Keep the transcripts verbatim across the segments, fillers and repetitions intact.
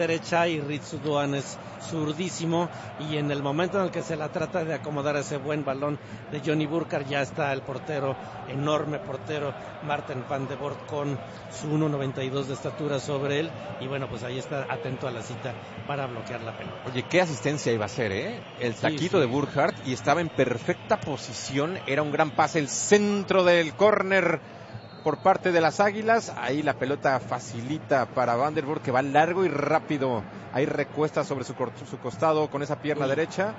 derecha y Ritsu Doan es zurdísimo, y en el momento en el que se la trata de acomodar ese buen balón de Johnny Burkhardt, ya está el portero, enorme portero Marten van de Voort, con su uno noventa y dos de estatura sobre él, y bueno, pues ahí está atento a la cita para bloquear la pelota. Oye, qué asistencia iba a ser, ¿eh? El taquito sí, sí. de Burkhardt, y estaba en perfecta posición, era un gran pase, el centro del córner por parte de las Águilas. Ahí la pelota facilita para Van der Voort, que va largo y rápido. Ahí recuesta sobre su, su costado con esa pierna Uy. derecha.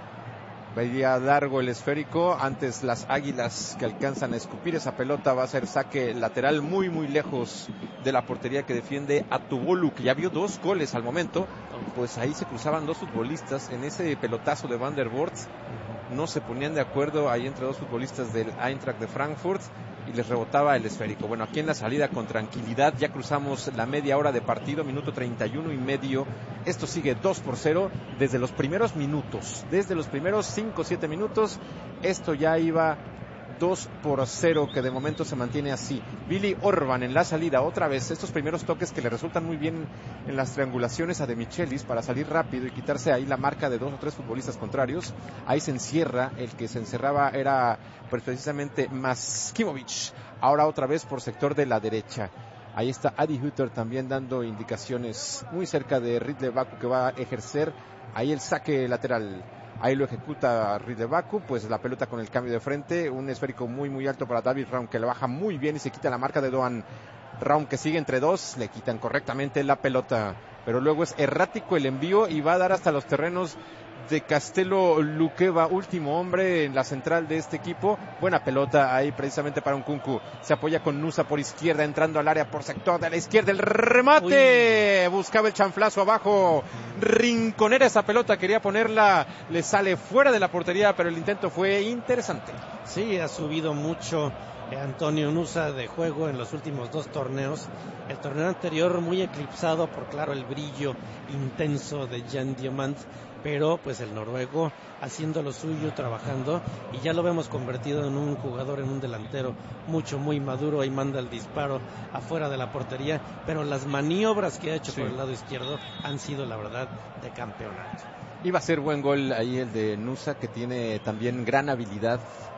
Veía largo el esférico. Antes las Águilas, que alcanzan a escupir esa pelota, va a ser saque lateral muy muy lejos de la portería que defiende Atubolu, que ya vio dos goles al momento. Pues ahí se cruzaban dos futbolistas en ese pelotazo de Van der Voort. No se ponían de acuerdo ahí entre dos futbolistas del Eintracht de Frankfurt y les rebotaba el esférico. Bueno, aquí en la salida con tranquilidad, ya cruzamos la media hora de partido, minuto treinta y uno y medio. Esto sigue dos por cero desde los primeros minutos, desde los primeros cinco o siete minutos, esto ya iba dos por cero, que de momento se mantiene así. Billy Orban en la salida, otra vez, estos primeros toques que le resultan muy bien en las triangulaciones a De Michelis para salir rápido y quitarse ahí la marca de dos o tres futbolistas contrarios. Ahí se encierra, el que se encerraba era pues, precisamente Maskimovic, ahora otra vez por sector de la derecha. Ahí está Adi Hütter también dando indicaciones muy cerca de Ridley Baku, que va a ejercer ahí el saque lateral. Ahí lo ejecuta Ridley Baku, pues la pelota con el cambio de frente, un esférico muy muy alto para David Raum, que le baja muy bien y se quita la marca de Doan. Raum, que sigue entre dos, le quitan correctamente la pelota, pero luego es errático el envío y va a dar hasta los terrenos de Castelo Luqueva, último hombre en la central de este equipo. Buena pelota ahí precisamente para Nkunku. Se apoya con Nusa por izquierda, entrando al área por sector de la izquierda. El remate. Uy. Buscaba el chanflazo abajo. Rinconera esa pelota, quería ponerla. Le sale fuera de la portería, pero el intento fue interesante. Sí, ha subido mucho Antonio Nusa de juego en los últimos dos torneos. El torneo anterior muy eclipsado por, claro, el brillo intenso de Jan Diamant, pero pues el noruego haciendo lo suyo, trabajando, y ya lo vemos convertido en un jugador, en un delantero mucho, muy maduro, y manda el disparo afuera de la portería, pero las maniobras que ha hecho sí. por el lado izquierdo han sido, la verdad, de campeonato. Iba a ser buen gol ahí el de Nusa, que tiene también gran habilidad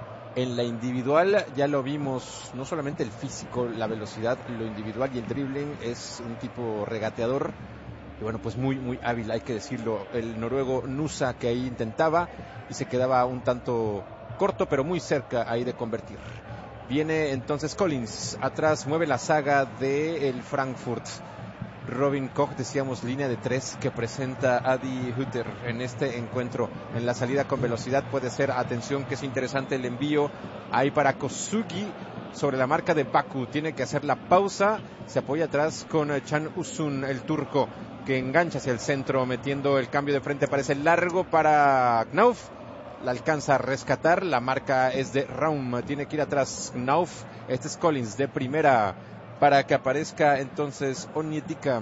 en la individual. Ya lo vimos, no solamente el físico, la velocidad, lo individual y el dribbling. Es un tipo regateador y bueno, pues muy muy hábil, hay que decirlo. El noruego Nusa, que ahí intentaba y se quedaba un tanto corto, pero muy cerca ahí de convertir. Viene entonces Collins, atrás mueve la saga del Frankfurt. Robin Koch, decíamos, línea de tres que presenta Adi Hütter en este encuentro. En la salida con velocidad puede ser, atención que es interesante el envío ahí para Kosugi sobre la marca de Baku. Tiene que hacer la pausa, se apoya atrás con Can Uzun, el turco, que engancha hacia el centro, metiendo el cambio de frente, parece largo para Knauf. La alcanza a rescatar, la marca es de Raum, tiene que ir atrás Knauf. Este es Collins de primera, para que aparezca entonces Onyedika.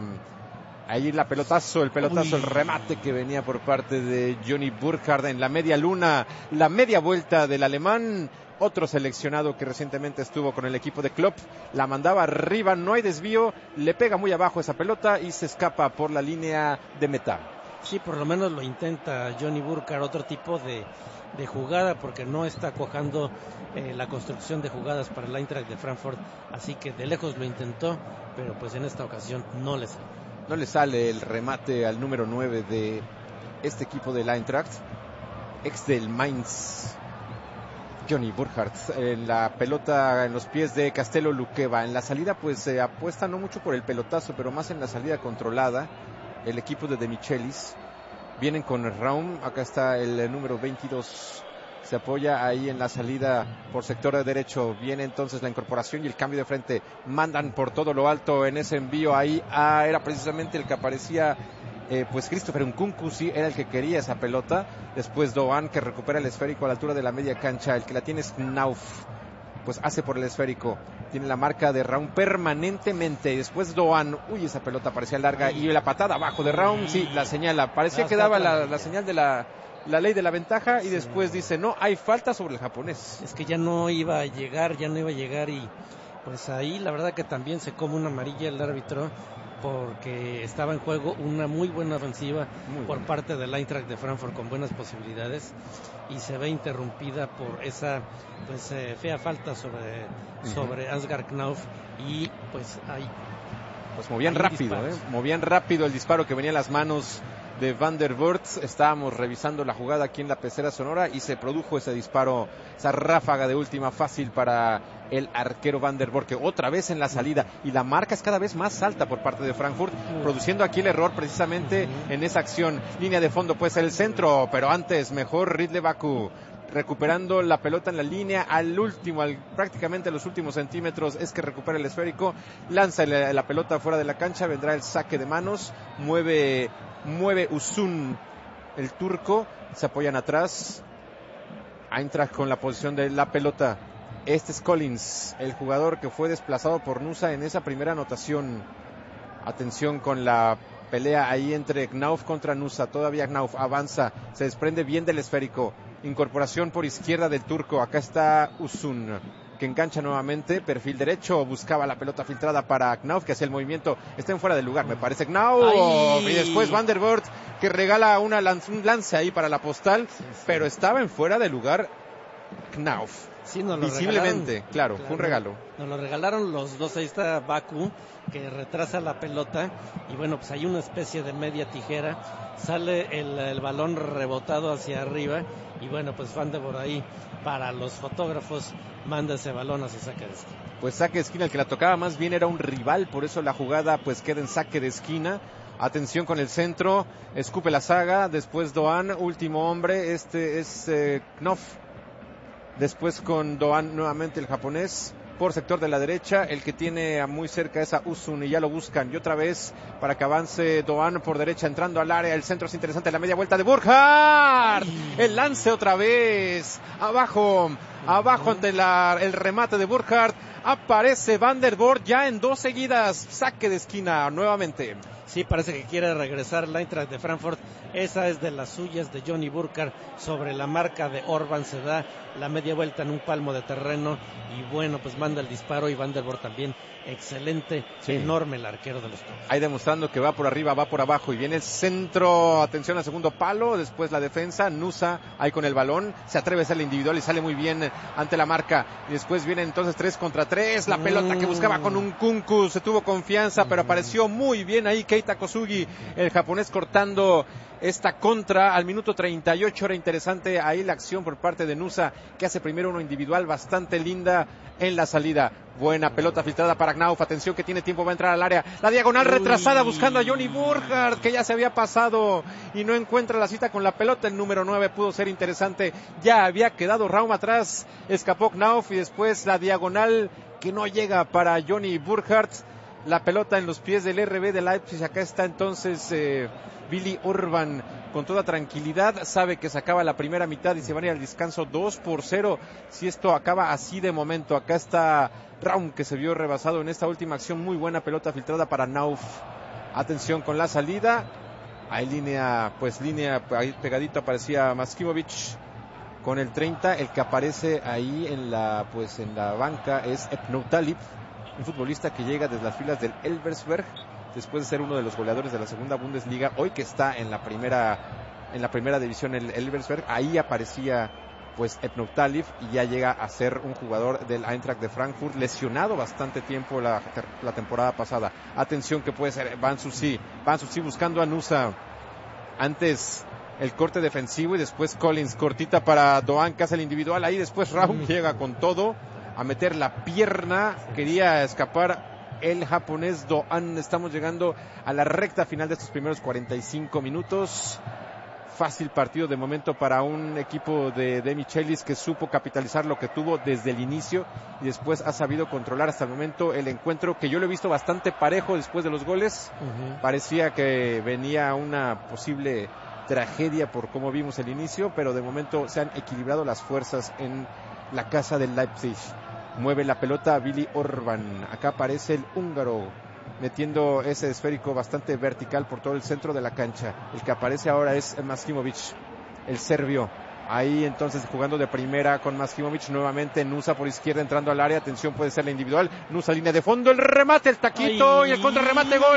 Ahí la pelotazo, el pelotazo, Uy. el remate que venía por parte de Johnny Burkhardt en la media luna, la media vuelta del alemán, otro seleccionado que recientemente estuvo con el equipo de Klopp, la mandaba arriba, no hay desvío, le pega muy abajo esa pelota y se escapa por la línea de meta. Sí, por lo menos lo intenta Johnny Burkhardt, otro tipo de, de jugada, porque no está cuajando eh, la construcción de jugadas para el Eintracht de Frankfurt, así que de lejos lo intentó, pero pues en esta ocasión no le sale. No le sale el remate al número nueve de este equipo del Eintracht, ex del Mainz. Johnny Burkhardt, en la pelota en los pies de Castelo Luqueva. En la salida pues se apuesta no mucho por el pelotazo, pero más en la salida controlada. El equipo de De Michelis vienen con Raum, acá está el número veintidós, se apoya ahí en la salida por sector de derecho. Viene entonces la incorporación y el cambio de frente, mandan por todo lo alto en ese envío ahí, ah, era precisamente el que aparecía eh, pues Christopher Nkunku, sí, era el que quería esa pelota. Después Doan, que recupera el esférico a la altura de la media cancha, el que la tiene es Knauf, pues hace por el esférico, tiene la marca de Raum permanentemente, y después Doan, uy, esa pelota parecía larga, y la patada abajo de Raum, sí, la señala, parecía que daba la, la señal de la, la ley de la ventaja, y después dice, no, hay falta sobre el japonés. Es que ya no iba a llegar, ya no iba a llegar, y pues ahí la verdad que también se come una amarilla el árbitro, porque estaba en juego una muy buena ofensiva muy por buena. parte del Eintracht de Frankfurt con buenas posibilidades, y se ve interrumpida por esa pues eh, fea falta sobre, uh-huh. sobre Ansgar Knauf, y pues hay pues movían rápido, ¿eh? movían rápido el disparo que venía en las manos de Van der Voort. Estábamos revisando la jugada aquí en la pecera sonora y se produjo ese disparo, esa ráfaga de última fácil para el arquero Van der Voort, que otra vez en la salida, y la marca es cada vez más alta por parte de Frankfurt, uh. produciendo aquí el error precisamente uh-huh. en esa acción. Línea de fondo, pues el centro, pero antes mejor Ridley Baku, recuperando la pelota en la línea, al último, al, prácticamente a los últimos centímetros es que recupera el esférico, lanza la, la pelota fuera de la cancha, vendrá el saque de manos, mueve, mueve Uzun, el turco, se apoyan atrás, Eintracht con la posición de la pelota. Este es Collins, el jugador que fue desplazado por Nusa en esa primera anotación. Atención con la pelea ahí entre Knauf contra Nusa, todavía Knauf avanza, se desprende bien del esférico. Incorporación por izquierda del turco. Acá está Uzun, que engancha nuevamente, perfil derecho, buscaba la pelota filtrada para Knauf, que hace el movimiento, está en fuera del lugar, me parece Knauf. ¡Ay! Y después Van der Voort, que regala una lanz, un lance ahí para la postal, sí, sí. pero estaba en fuera de lugar Knauf. Sí, nos lo visiblemente, claro, claro, fue un regalo. Nos lo regalaron los dos, ahí está Baku, que retrasa la pelota, y bueno, pues hay una especie de media tijera, sale el, el balón rebotado hacia arriba, y bueno, pues Van der Voort ahí, para los fotógrafos, manda ese balón hacia saque de esquina. Pues saque de esquina, el que la tocaba más bien era un rival, por eso la jugada pues queda en saque de esquina. Atención con el centro, escupe la saga, después Doan, último hombre, este es eh, Knauf. Después con Doan nuevamente el japonés por sector de la derecha, el que tiene a muy cerca es a Uzun y ya lo buscan, y otra vez para que avance Doan por derecha entrando al área, el centro es interesante, la media vuelta de Burkhardt, el lance otra vez, abajo, abajo ante la, el remate de Burkhardt, aparece Van der Voort ya en dos seguidas, saque de esquina nuevamente. Sí, parece que quiere regresar el Eintracht de Frankfurt. Esa es de las suyas de Johnny Burkhardt. Sobre la marca de Orban se da la media vuelta en un palmo de terreno. Y bueno, pues manda el disparo. Y Van der Voort también. Excelente, sí. Enorme el arquero de los Toros. Ahí demostrando que va por arriba, va por abajo. Y viene el centro. Atención al segundo palo. Después la defensa. Nusa ahí con el balón. Se atreve a hacer el individual y sale muy bien ante la marca. Y después viene entonces tres contra tres. La pelota que buscaba con un Kunku. Se tuvo confianza, pero apareció muy bien ahí Keita Kosugi, el japonés, cortando esta contra al minuto treinta y ocho. Era interesante ahí la acción por parte de Nusa, que hace primero uno individual bastante linda en la salida. Buena pelota filtrada para Knauf, atención que tiene tiempo, va a entrar al área, la diagonal retrasada buscando a Johnny Burkhardt, que ya se había pasado y no encuentra la cita con la pelota. El número nueve pudo ser interesante, ya había quedado Raum atrás, escapó Knauf y después la diagonal que no llega para Johnny Burkhardt. La pelota en los pies del R B de Leipzig. Acá está entonces eh, Willi Orban con toda tranquilidad. Sabe que se acaba la primera mitad y se van a ir al descanso dos por cero. Si esto acaba así de momento. Acá está Raum, que se vio rebasado en esta última acción. Muy buena pelota filtrada para Knauf. Atención con la salida. Hay línea, pues línea ahí pegadito aparecía Maskimovic con el treinta. El que aparece ahí en la, pues en la banca es Epnou Talib, un futbolista que llega desde las filas del Elversberg después de ser uno de los goleadores de la segunda Bundesliga, hoy que está en la primera en la primera división el Elversberg. Ahí aparecía pues Epnou Talib y ya llega a ser un jugador del Eintracht de Frankfurt, lesionado bastante tiempo la, la temporada pasada. Atención que puede ser Ban Susi, Ban Susi buscando a Nusa, antes el corte defensivo y después Collins, cortita para Doan, que hace el individual ahí, después Raum llega con todo a meter la pierna, quería escapar el japonés Doan. Estamos llegando a la recta final de estos primeros cuarenta y cinco minutos. Fácil partido de momento para un equipo de De Michelis, que supo capitalizar lo que tuvo desde el inicio y después ha sabido controlar hasta el momento el encuentro, que yo lo he visto bastante parejo después de los goles. Uh-huh. Parecía que venía una posible tragedia por cómo vimos el inicio, pero de momento se han equilibrado las fuerzas en la casa del Leipzig. Mueve la pelota Willi Orban. Acá aparece el húngaro metiendo ese esférico bastante vertical por todo el centro de la cancha. El que aparece ahora es Maskimovic, el serbio. Ahí entonces jugando de primera con Maskimovic, nuevamente Nusa por izquierda entrando al área, atención, puede ser la individual, Nusa línea de fondo, el remate, el taquito. Ay, y el contrarremate, gol.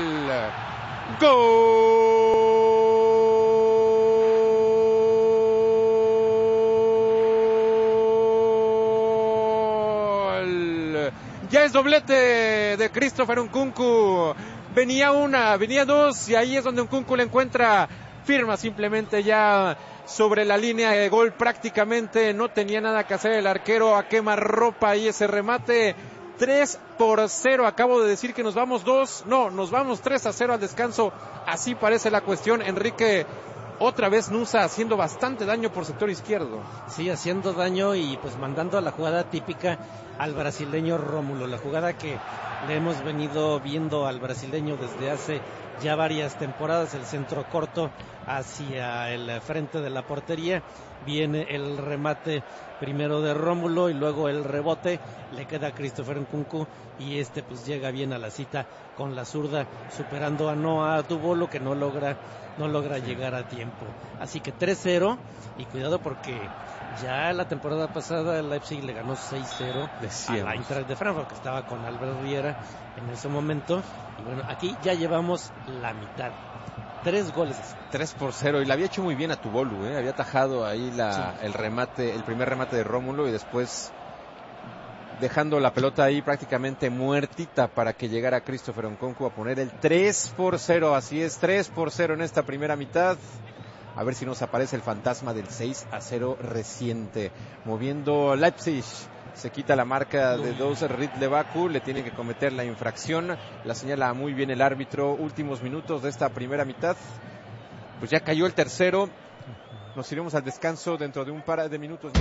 Gol. Ya es doblete de Christopher Nkunku. Venía una, venía dos y ahí es donde Nkunku le encuentra firma simplemente ya sobre la línea de gol prácticamente, no tenía nada que hacer el arquero a quemarropa y ese remate. Tres por cero, acabo de decir que nos vamos dos, no, nos vamos tres a cero al descanso, así parece la cuestión. Enrique, otra vez Nusa haciendo bastante daño por sector izquierdo. Sí, haciendo daño y pues mandando a la jugada típica al brasileño Rómulo, la jugada que le hemos venido viendo al brasileño desde hace ya varias temporadas, el centro corto hacia el frente de la portería, viene el remate primero de Rómulo y luego el rebote, le queda a Christopher Nkunku y este pues llega bien a la cita con la zurda, superando a Noah Tubolo, que no logra no logra llegar a tiempo. Así que tres cero, y cuidado porque ya la temporada pasada el Leipzig le ganó seis cero Decíamos. a la Eintracht de Frankfurt, que estaba con Albert Riera en ese momento. Y bueno, aquí ya llevamos la mitad. Tres goles. Tres por cero, y la había hecho muy bien a Tubolu, ¿eh? Había atajado ahí la, sí. el remate, el primer remate de Rómulo y después dejando la pelota ahí prácticamente muertita para que llegara Christopher Nkunku a poner el tres por cero. Así es, tres por cero en esta primera mitad. A ver si nos aparece el fantasma del seis a cero reciente. Moviendo Leipzig. Se quita la marca de dos Ridlebaku, le tiene que cometer la infracción. La señala muy bien el árbitro. Últimos minutos de esta primera mitad. Pues ya cayó el tercero. Nos iremos al descanso dentro de un par de minutos.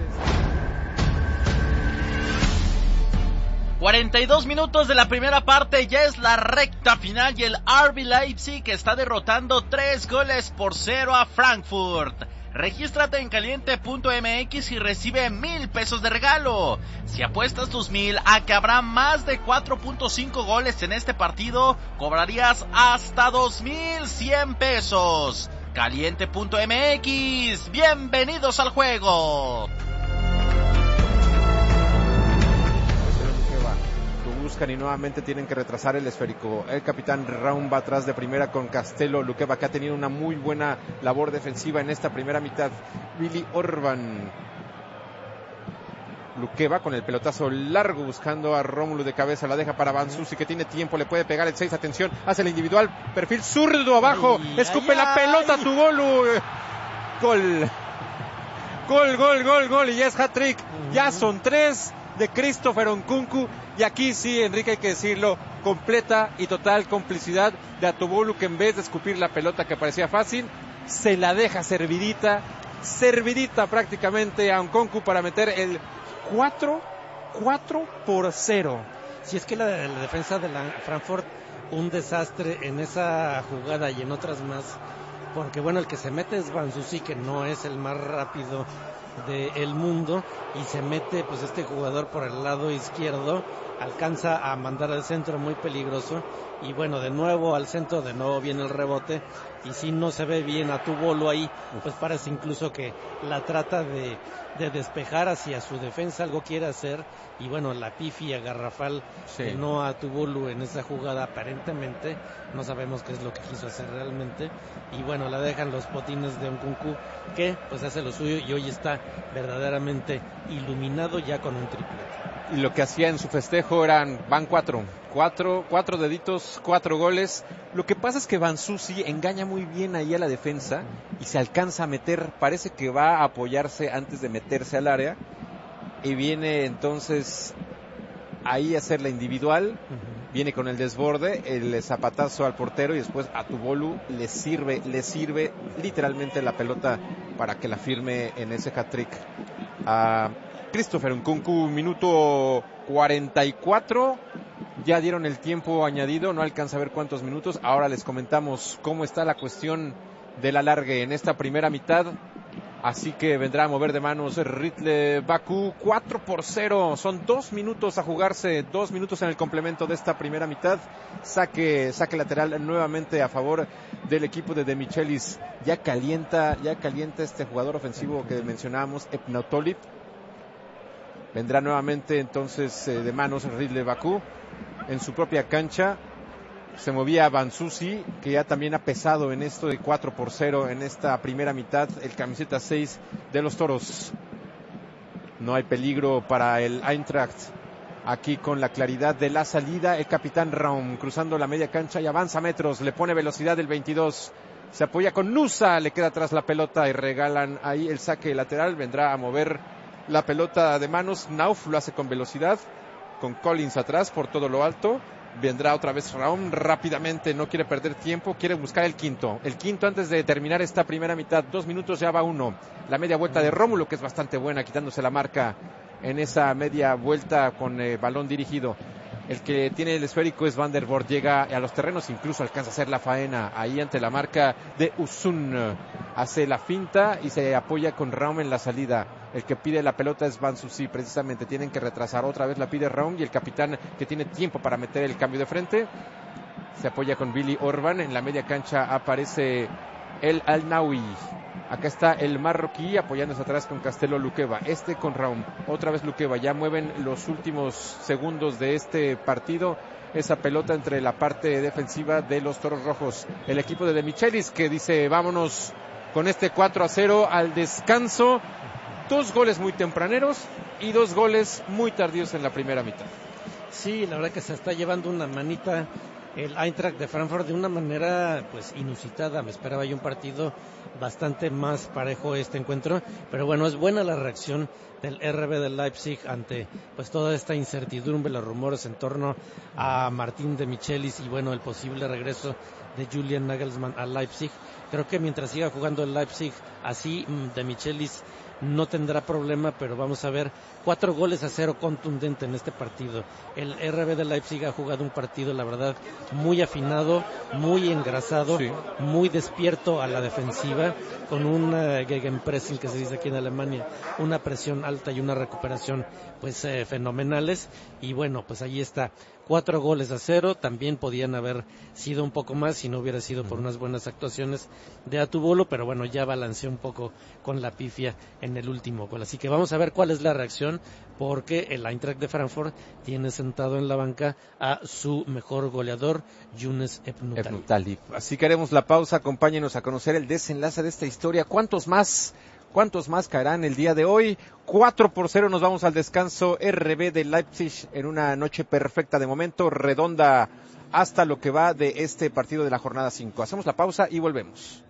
cuarenta y dos minutos de la primera parte, ya es la recta final y el R B Leipzig está derrotando tres goles por cero a Frankfurt. Regístrate en caliente punto m x y recibe mil pesos de regalo. Si apuestas tus mil a que habrá más de cuatro punto cinco goles en este partido, cobrarías hasta dos mil cien pesos. caliente punto m x, bienvenidos al juego. Buscan y nuevamente tienen que retrasar el esférico. El capitán Raum va atrás de primera con Castelo. Lukeba, que ha tenido una muy buena labor defensiva en esta primera mitad. Willy Orban. Lukeba con el pelotazo largo buscando a Rómulo de cabeza. La deja para Vanzusi, que tiene tiempo, le puede pegar el seis. Atención, hace el individual. Perfil zurdo abajo. Ay, escupe ay, la ay. pelota Tubolu. Gol. Gol, gol, gol, gol. Y ya es hat-trick. Uh-huh. Ya son tres de Christopher Nkunku. Y aquí sí, Enrique, hay que decirlo, completa y total complicidad de Atubolu, que en vez de escupir la pelota que parecía fácil, se la deja servidita, servidita prácticamente a Nkunku para meter el cuatro por cero. Si es que la, la defensa de la Frankfurt, un desastre en esa jugada y en otras más, porque bueno, el que se mete es Vanzusi, que no es el más rápido del mundo, y se mete pues este jugador por el lado izquierdo, alcanza a mandar al centro muy peligroso, y bueno, de nuevo al centro, de nuevo viene el rebote, y si no se ve bien a Tubolo ahí, pues parece incluso que la trata de, de despejar hacia su defensa, algo quiere hacer, y bueno, la pifia garrafal sí. de no a Tubolo en esa jugada, aparentemente, no sabemos qué es lo que quiso hacer realmente, y bueno, la dejan los potines de Nkunku, que pues hace lo suyo, y hoy está verdaderamente iluminado ya con un triplete. Y lo que hacía en su festejo eran, van cuatro, cuatro, cuatro deditos, cuatro goles. Lo que pasa es que Vanzusi engaña muy bien ahí a la defensa y se alcanza a meter, parece que va a apoyarse antes de meterse al área, y viene entonces ahí a hacer la individual, uh-huh. viene con el desborde, el zapatazo al portero, y después a Tubolu le sirve, le sirve literalmente la pelota para que la firme en ese hat-trick a Christopher Nkunku. Minuto cuarenta y cuatro, ya dieron el tiempo añadido, no alcanza a ver cuántos minutos. Ahora les comentamos cómo está la cuestión del alargue en esta primera mitad. Así que vendrá a mover de manos Ridley Bakú. Cuatro por cero. Son dos minutos a jugarse. Dos minutos en el complemento de esta primera mitad. Saque, saque lateral nuevamente a favor del equipo de De Michelis. Ya calienta, ya calienta este jugador ofensivo que mencionábamos, Epnautolip. Vendrá nuevamente entonces eh, de manos Ridley Bakú en su propia cancha. Se movía Banzuzi, que ya también ha pesado en esto de cuatro por cero en esta primera mitad, el camiseta seis de los Toros. No hay peligro para el Eintracht. Aquí con la claridad de la salida, el capitán Raum cruzando la media cancha y avanza metros, le pone velocidad el veintidós. Se apoya con Nusa, le queda atrás la pelota y regalan ahí el saque lateral. Vendrá a mover la pelota de manos. Nauf lo hace con velocidad, con Collins atrás por todo lo alto. Vendrá otra vez Raum rápidamente, no quiere perder tiempo, quiere buscar el quinto. El quinto antes de terminar esta primera mitad. Dos minutos, ya va uno. La media vuelta de Rómulo, que es bastante buena, quitándose la marca en esa media vuelta con eh, balón dirigido. El que tiene el esférico es Van der Voort, llega a los terrenos, incluso alcanza a hacer la faena ahí ante la marca de Usun. Hace la finta y se apoya con Raum en la salida. El que pide la pelota es Banzuzi, precisamente tienen que retrasar otra vez, la pide Raum, y el capitán, que tiene tiempo para meter el cambio de frente, se apoya con Billy Orban. En la media cancha aparece el Al-Nawi. Acá está el marroquí apoyándose atrás con Castelo Luqueva. Este con Raum. Otra vez Luqueva. Ya mueven los últimos segundos de este partido. Esa pelota entre la parte defensiva de los Toros Rojos. El equipo de De Michelis, que dice vámonos con este cuatro a cero al descanso. Dos goles muy tempraneros y dos goles muy tardíos en la primera mitad. Sí, la verdad que se está llevando una manita el Eintracht de Frankfurt de una manera pues inusitada. Me esperaba yo un partido bastante más parejo este encuentro, pero bueno, es buena la reacción del R B de Leipzig ante pues toda esta incertidumbre, los rumores en torno a Martín de Michelis y bueno, el posible regreso de Julian Nagelsmann a Leipzig. Creo que mientras siga jugando el Leipzig así, de Michelis no tendrá problema, pero vamos a ver, cuatro goles a cero contundente en este partido. El R B de Leipzig ha jugado un partido, la verdad, muy afinado, muy engrasado, sí, muy despierto a la defensiva, con un uh, Gegenpressing, que se dice aquí en Alemania, una presión alta y una recuperación pues eh, fenomenales, y bueno, pues ahí está, cuatro goles a cero. También podían haber sido un poco más si no hubiera sido por unas buenas actuaciones de Atubolo, pero bueno, ya balanceó un poco con la pifia en el último gol. Así que vamos a ver cuál es la reacción, porque el Eintracht de Frankfurt tiene sentado en la banca a su mejor goleador, Younes Epnautali. Así que haremos la pausa, acompáñenos a conocer el desenlace de esta historia. ¿Cuántos más? ¿Cuántos más caerán el día de hoy? cuatro por cero, nos vamos al descanso. R B de Leipzig en una noche perfecta de momento, redonda hasta lo que va de este partido de la jornada cinco. Hacemos la pausa y volvemos.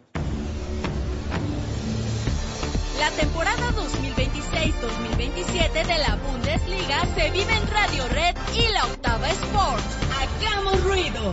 La temporada dos mil veintiséis dos mil veintisiete de la Bundesliga se vive en Radio Red y La Octava Sports. ¡Hagamos ruido!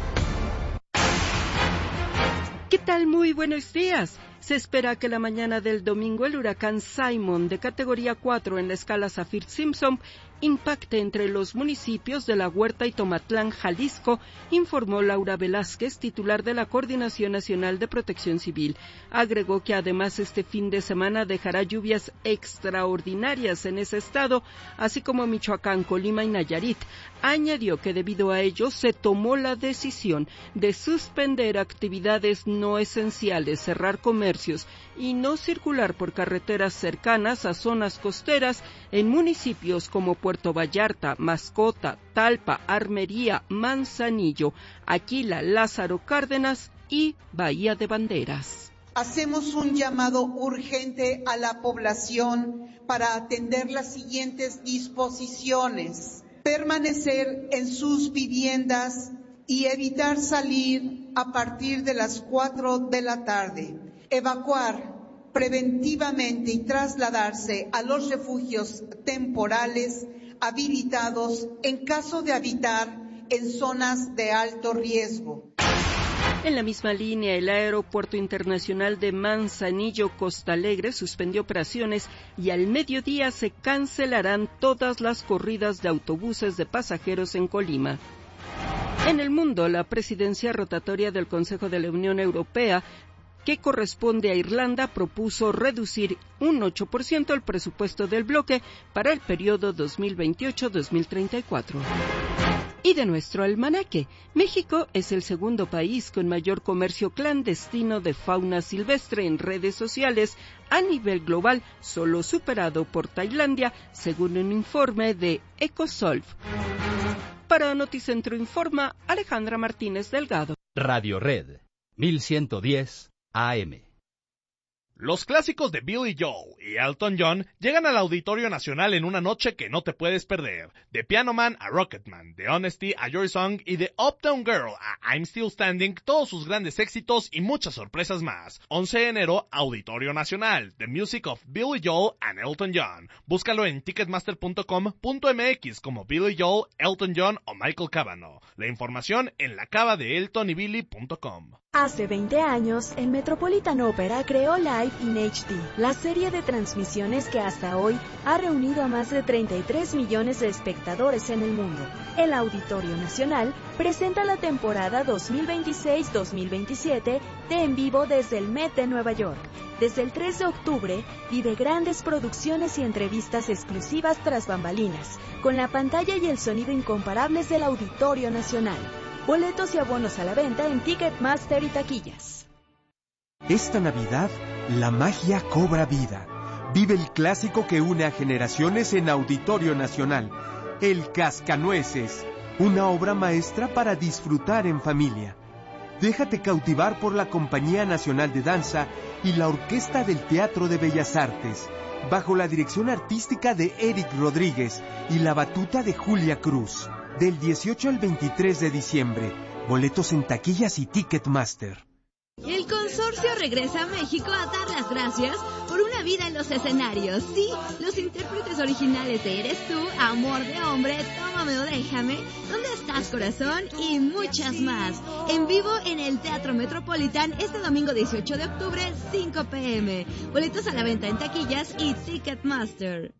¿Qué tal? Muy buenos días. Se espera que la mañana del domingo el huracán Simon, de categoría cuatro en la escala Saffir-Simpson, impacte entre los municipios de La Huerta y Tomatlán, Jalisco, informó Laura Velázquez, titular de la Coordinación Nacional de Protección Civil. Agregó que además este fin de semana dejará lluvias extraordinarias en ese estado, así como Michoacán, Colima y Nayarit. Añadió que debido a ello se tomó la decisión de suspender actividades no esenciales, cerrar comercios y no circular por carreteras cercanas a zonas costeras en municipios como Puerto Vallarta, Mascota, Talpa, Armería, Manzanillo, Aquila, Lázaro Cárdenas y Bahía de Banderas. Hacemos un llamado urgente a la población para atender las siguientes disposiciones: permanecer en sus viviendas y evitar salir a partir de las cuatro de la tarde. Evacuar preventivamente y trasladarse a los refugios temporales habilitados en caso de habitar en zonas de alto riesgo. En la misma línea, el Aeropuerto Internacional de Manzanillo, Costa Alegre, suspendió operaciones y al mediodía se cancelarán todas las corridas de autobuses de pasajeros en Colima. En el mundo, la presidencia rotatoria del Consejo de la Unión Europea que corresponde a Irlanda, propuso reducir un ocho por ciento el presupuesto del bloque para el periodo dos mil veintiocho a dos mil treinta y cuatro. Y de nuestro almanaque, México es el segundo país con mayor comercio clandestino de fauna silvestre en redes sociales a nivel global, solo superado por Tailandia, según un informe de Ecosolv. Para Noticentro Informa, Alejandra Martínez Delgado. Radio Red, mil ciento diez A M. Los clásicos de Billy Joel y Elton John llegan al Auditorio Nacional en una noche que no te puedes perder. De Piano Man a Rocketman, de Honesty a Your Song y de Uptown Girl a I'm Still Standing, todos sus grandes éxitos y muchas sorpresas más. once de enero, Auditorio Nacional, The Music of Billy Joel and Elton John. Búscalo en ticketmaster punto com punto m x como Billy Joel, Elton John o Michael Cavanaugh. La información en la cava de elton y billy punto com. Hace veinte años, el Metropolitan Opera creó Live in H D, la serie de transmisiones que hasta hoy ha reunido a más de treinta y tres millones de espectadores en el mundo. El Auditorio Nacional presenta la temporada dos mil veintiséis dos mil veintisiete de En Vivo desde el Met de Nueva York. Desde el tres de octubre, vive grandes producciones y entrevistas exclusivas tras bambalinas, con la pantalla y el sonido incomparables del Auditorio Nacional. Boletos y abonos a la venta en Ticketmaster y taquillas. Esta Navidad, la magia cobra vida. Vive el clásico que une a generaciones en Auditorio Nacional, El Cascanueces, una obra maestra para disfrutar en familia. Déjate cautivar por la Compañía Nacional de Danza y la Orquesta del Teatro de Bellas Artes, bajo la dirección artística de Eric Rodríguez y la batuta de Julia Cruz. Del dieciocho al veintitrés de diciembre. Boletos en taquillas y Ticketmaster. El consorcio regresa a México a dar las gracias por una vida en los escenarios. Sí, los intérpretes originales de Eres Tú, Amor de Hombre, Tómame o Déjame, ¿Dónde estás, corazón? Y muchas más. En vivo en el Teatro Metropolitan este domingo dieciocho de octubre, cinco p m Boletos a la venta en taquillas y Ticketmaster.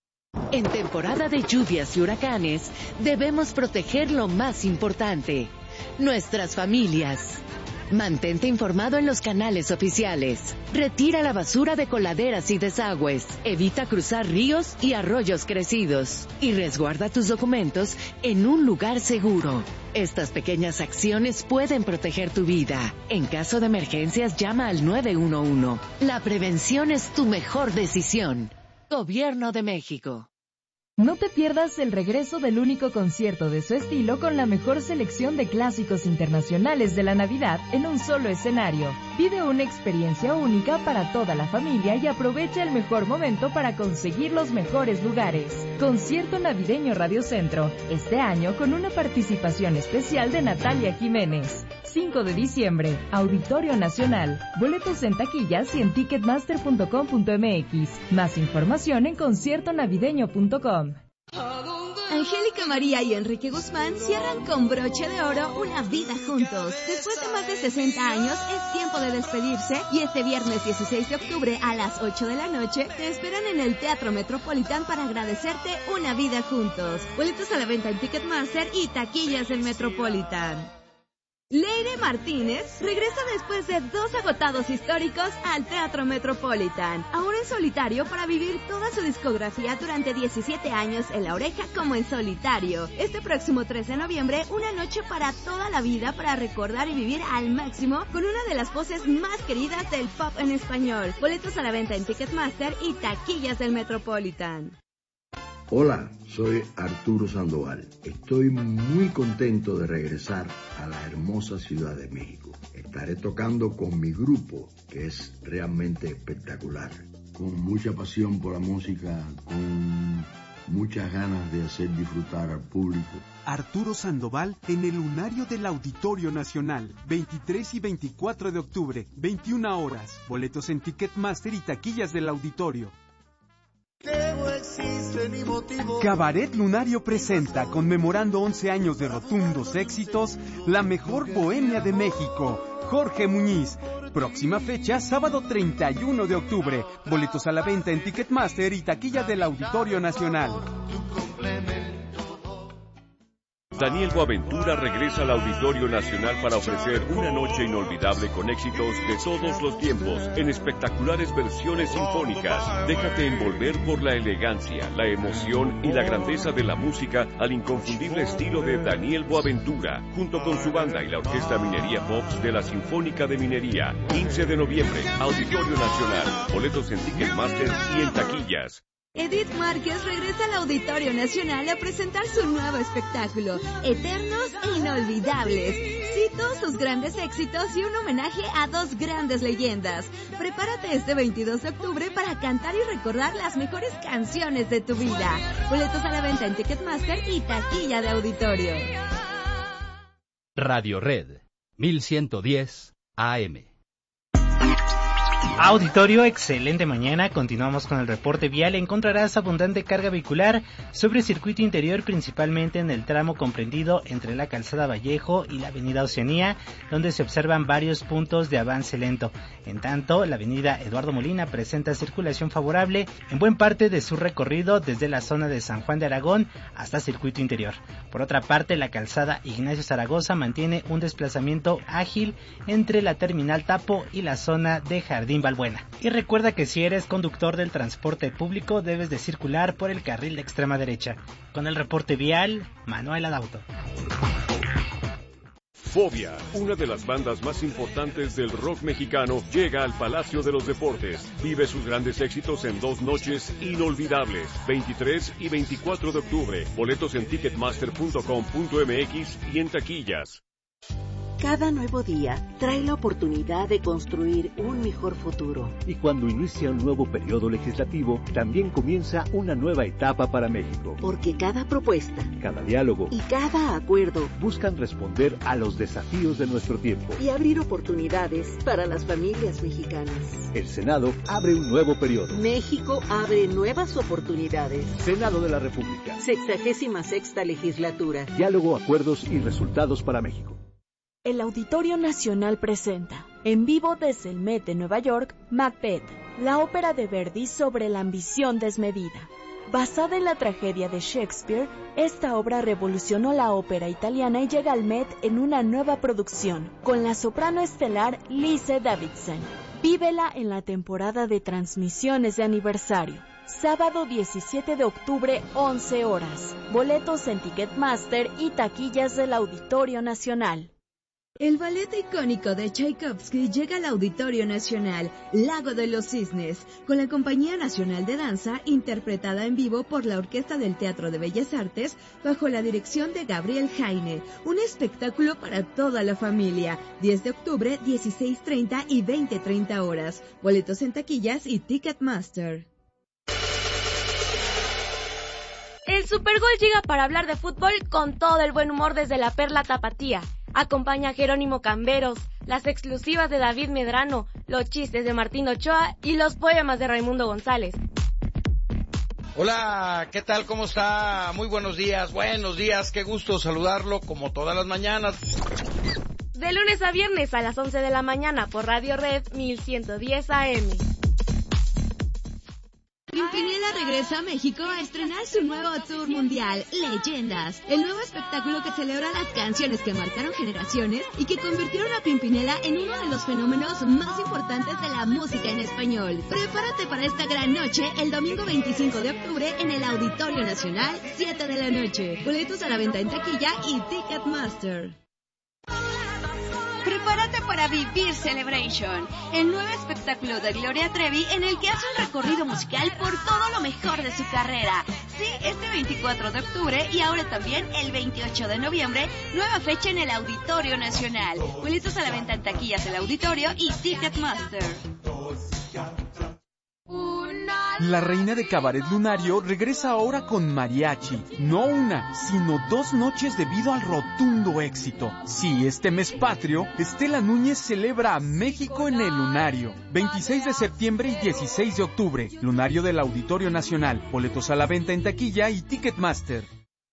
En temporada de lluvias y huracanes, debemos proteger lo más importante, nuestras familias. Mantente informado en los canales oficiales. Retira la basura de coladeras y desagües. Evita cruzar ríos y arroyos crecidos. Y resguarda tus documentos en un lugar seguro. Estas pequeñas acciones pueden proteger tu vida. En caso de emergencias, llama al nueve uno uno. La prevención es tu mejor decisión. Gobierno de México. No te pierdas el regreso del único concierto de su estilo con la mejor selección de clásicos internacionales de la Navidad en un solo escenario. Vive una experiencia única para toda la familia y aprovecha el mejor momento para conseguir los mejores lugares. Concierto Navideño Radio Centro, este año con una participación especial de Natalia Jiménez. cinco de diciembre, Auditorio Nacional. Boletos en taquillas y en ticketmaster punto com punto m x. Más información en concierto navideño punto com. Angélica María y Enrique Guzmán cierran con broche de oro una vida juntos. Después de más de sesenta años, es tiempo de despedirse y este viernes dieciséis de octubre a las ocho de la noche te esperan en el Teatro Metropolitan para agradecerte una vida juntos. Boletos a la venta en Ticketmaster y taquillas del Metropolitan. Leire Martínez regresa después de dos agotados históricos al Teatro Metropolitan, ahora en solitario para vivir toda su discografía durante diecisiete años en La Oreja como en solitario. Este próximo tres de noviembre, una noche para toda la vida para recordar y vivir al máximo con una de las voces más queridas del pop en español. Boletos a la venta en Ticketmaster y taquillas del Metropolitan. Hola, soy Arturo Sandoval. Estoy muy contento de regresar a la hermosa Ciudad de México. Estaré tocando con mi grupo, que es realmente espectacular. Con mucha pasión por la música, con muchas ganas de hacer disfrutar al público. Arturo Sandoval en el Lunario del Auditorio Nacional, veintitrés y veinticuatro de octubre, veintiuna horas. Boletos en Ticketmaster y taquillas del auditorio. Cabaret Lunario presenta, conmemorando once años de rotundos éxitos, la mejor bohemia de México, Jorge Muñiz. Próxima fecha, sábado treinta y uno de octubre. Boletos a la venta en Ticketmaster y taquilla del Auditorio Nacional. Daniel Boaventura regresa al Auditorio Nacional para ofrecer una noche inolvidable con éxitos de todos los tiempos, en espectaculares versiones sinfónicas. Déjate envolver por la elegancia, la emoción y la grandeza de la música al inconfundible estilo de Daniel Boaventura, junto con su banda y la Orquesta Minería Pops de la Sinfónica de Minería. quince de noviembre, Auditorio Nacional. Boletos en Ticketmaster y en taquillas. Edith Márquez regresa al Auditorio Nacional a presentar su nuevo espectáculo, Eternos e Inolvidables. Cito sus grandes éxitos y un homenaje a dos grandes leyendas. Prepárate este veintidós de octubre para cantar y recordar las mejores canciones de tu vida. Boletos a la venta en Ticketmaster y taquilla de auditorio. Radio Red, mil ciento diez A M. Auditorio, excelente mañana. Continuamos con el reporte vial. Encontrarás abundante carga vehicular sobre el circuito interior, principalmente en el tramo comprendido entre la Calzada Vallejo y la Avenida Oceanía, donde se observan varios puntos de avance lento. En tanto, la Avenida Eduardo Molina presenta circulación favorable en buena parte de su recorrido desde la zona de San Juan de Aragón hasta circuito interior. Por otra parte, la Calzada Ignacio Zaragoza mantiene un desplazamiento ágil entre la Terminal Tapo y la zona de Jardín Balbuena. Y recuerda que si eres conductor del transporte público debes de circular por el carril de extrema derecha. Con el reporte vial, Manuel Adauto. Fobia, una de las bandas más importantes del rock mexicano, llega al Palacio de los Deportes. Vive sus grandes éxitos en dos noches inolvidables, veintitrés y veinticuatro de octubre. Boletos en ticketmaster punto com punto m x y en taquillas. Cada nuevo día trae la oportunidad de construir un mejor futuro. Y cuando inicia un nuevo periodo legislativo, también comienza una nueva etapa para México. Porque cada propuesta, cada diálogo y cada acuerdo buscan responder a los desafíos de nuestro tiempo y abrir oportunidades para las familias mexicanas. El Senado abre un nuevo periodo. México abre nuevas oportunidades. Senado de la República. Sexagésima sexta legislatura. Diálogo, acuerdos y resultados para México. El Auditorio Nacional presenta, en vivo desde el Met de Nueva York, Macbeth, la ópera de Verdi sobre la ambición desmedida. Basada en la tragedia de Shakespeare, esta obra revolucionó la ópera italiana y llega al Met en una nueva producción, con la soprano estelar Lise Davidson. Vívela en la temporada de transmisiones de aniversario. Sábado diecisiete de octubre, once horas. Boletos en Ticketmaster y taquillas del Auditorio Nacional. El ballet icónico de Tchaikovsky llega al Auditorio Nacional, Lago de los Cisnes, con la Compañía Nacional de Danza, interpretada en vivo por la Orquesta del Teatro de Bellas Artes, bajo la dirección de Gabriel Jaine. Un espectáculo para toda la familia. diez de octubre, dieciséis treinta y veinte treinta horas. Boletos en taquillas y Ticketmaster. El Supergol llega para hablar de fútbol con todo el buen humor desde la Perla Tapatía. Acompaña a Jerónimo Camberos, las exclusivas de David Medrano, los chistes de Martín Ochoa y los poemas de Raimundo González. Hola, ¿qué tal? ¿Cómo está? Muy buenos días, buenos días, qué gusto saludarlo como todas las mañanas. De lunes a viernes a las once de la mañana por Radio Red mil ciento diez A M. Pimpinela regresa a México a estrenar su nuevo tour mundial, Leyendas, el nuevo espectáculo que celebra las canciones que marcaron generaciones y que convirtieron a Pimpinela en uno de los fenómenos más importantes de la música en español. Prepárate para esta gran noche el domingo veinticinco de octubre en el Auditorio Nacional, siete de la noche. Boletos a la venta en taquilla y Ticketmaster. Prepárate para vivir Celebration, el nuevo espectáculo de Gloria Trevi en el que hace un recorrido musical por todo lo mejor de su carrera. Sí, este veinticuatro de octubre y ahora también el veintiocho de noviembre, nueva fecha en el Auditorio Nacional. Boletos a la venta en taquillas del Auditorio y Ticketmaster. La reina de Cabaret Lunario regresa ahora con mariachi. No una, sino dos noches debido al rotundo éxito. Sí, este mes patrio, Estela Núñez celebra a México en el Lunario. veintiséis de septiembre y dieciséis de octubre. Lunario del Auditorio Nacional. Boletos a la venta en taquilla y Ticketmaster.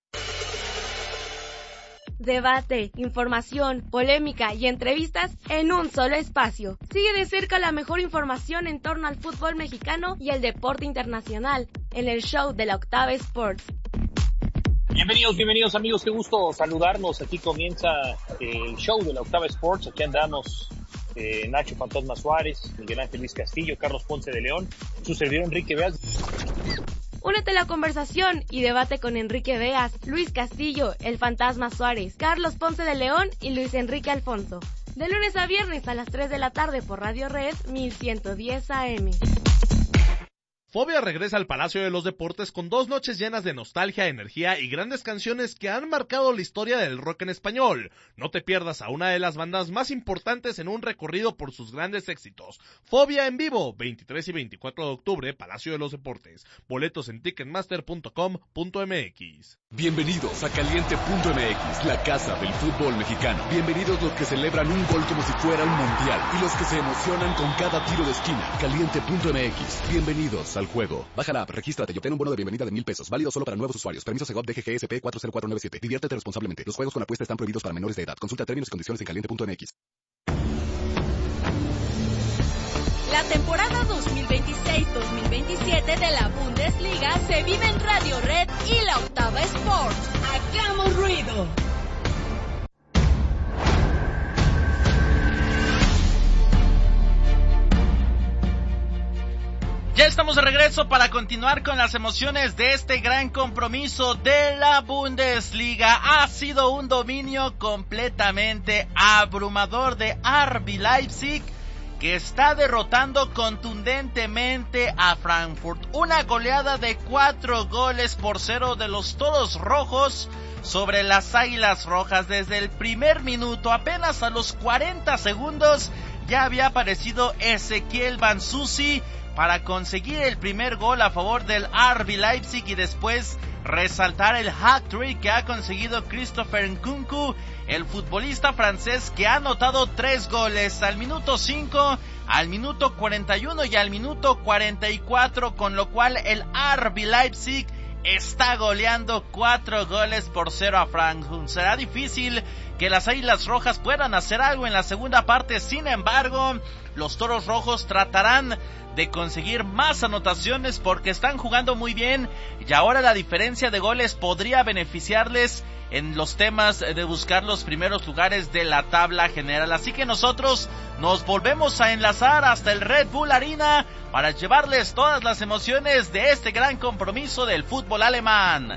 Debate, información, polémica y entrevistas en un solo espacio. Sigue de cerca la mejor información en torno al fútbol mexicano y el deporte internacional en el show de la Octava Sports. Bienvenidos, bienvenidos amigos, qué gusto saludarnos. Aquí comienza el show de la Octava Sports. Aquí andamos eh, Nacho Fantasma Suárez, Miguel Ángel Luis Castillo, Carlos Ponce de León, su servidor Enrique Veas. Únete a la conversación y debate con Enrique Veas, Luis Castillo, el Fantasma Suárez, Carlos Ponce de León y Luis Enrique Alfonso. De lunes a viernes a las tres de la tarde por Radio Red mil ciento diez A M. Fobia regresa al Palacio de los Deportes con dos noches llenas de nostalgia, energía y grandes canciones que han marcado la historia del rock en español. No te pierdas a una de las bandas más importantes en un recorrido por sus grandes éxitos. Fobia en vivo, veintitrés y veinticuatro de octubre, Palacio de los Deportes. Boletos en ticketmaster punto com punto m x. Bienvenidos a Caliente punto m x, la casa del fútbol mexicano. Bienvenidos los que celebran un gol como si fuera un mundial y los que se emocionan con cada tiro de esquina. Caliente punto m x. Bienvenidos al juego. Baja la app, regístrate y obtén un bono de bienvenida de mil pesos, válido solo para nuevos usuarios. Permiso Segov D G G S P cuatro cero cuatro nueve siete. Diviértete responsablemente. Los juegos con apuesta están prohibidos para menores de edad. Consulta términos y condiciones en caliente punto m x. La temporada dos mil veintiséis dos mil veintisiete de la Bundesliga se vive en Radio Red y la Octava Sports. ¡Hagamos ruido! Ya estamos de regreso para continuar con las emociones de este gran compromiso de la Bundesliga. Ha sido un dominio completamente abrumador de R B Leipzig, que está derrotando contundentemente a Frankfurt. Una goleada de cuatro goles por cero de los Toros Rojos sobre las Águilas Rojas. Desde el primer minuto, apenas a los cuarenta segundos, ya había aparecido Ezequiel Banzuzi para conseguir el primer gol a favor del R B Leipzig y después resaltar el hat-trick que ha conseguido Christopher Nkunku, el futbolista francés que ha anotado tres goles al minuto cinco, al minuto cuarenta y uno y al minuto cuarenta y cuatro, con lo cual el R B Leipzig está goleando cuatro goles por cero a Frankfurt. Será difícil que las Águilas Rojas puedan hacer algo en la segunda parte, sin embargo, los Toros Rojos tratarán de conseguir más anotaciones porque están jugando muy bien y ahora la diferencia de goles podría beneficiarles en los temas de buscar los primeros lugares de la tabla general. Así que nosotros nos volvemos a enlazar hasta el Red Bull Arena para llevarles todas las emociones de este gran compromiso del fútbol alemán.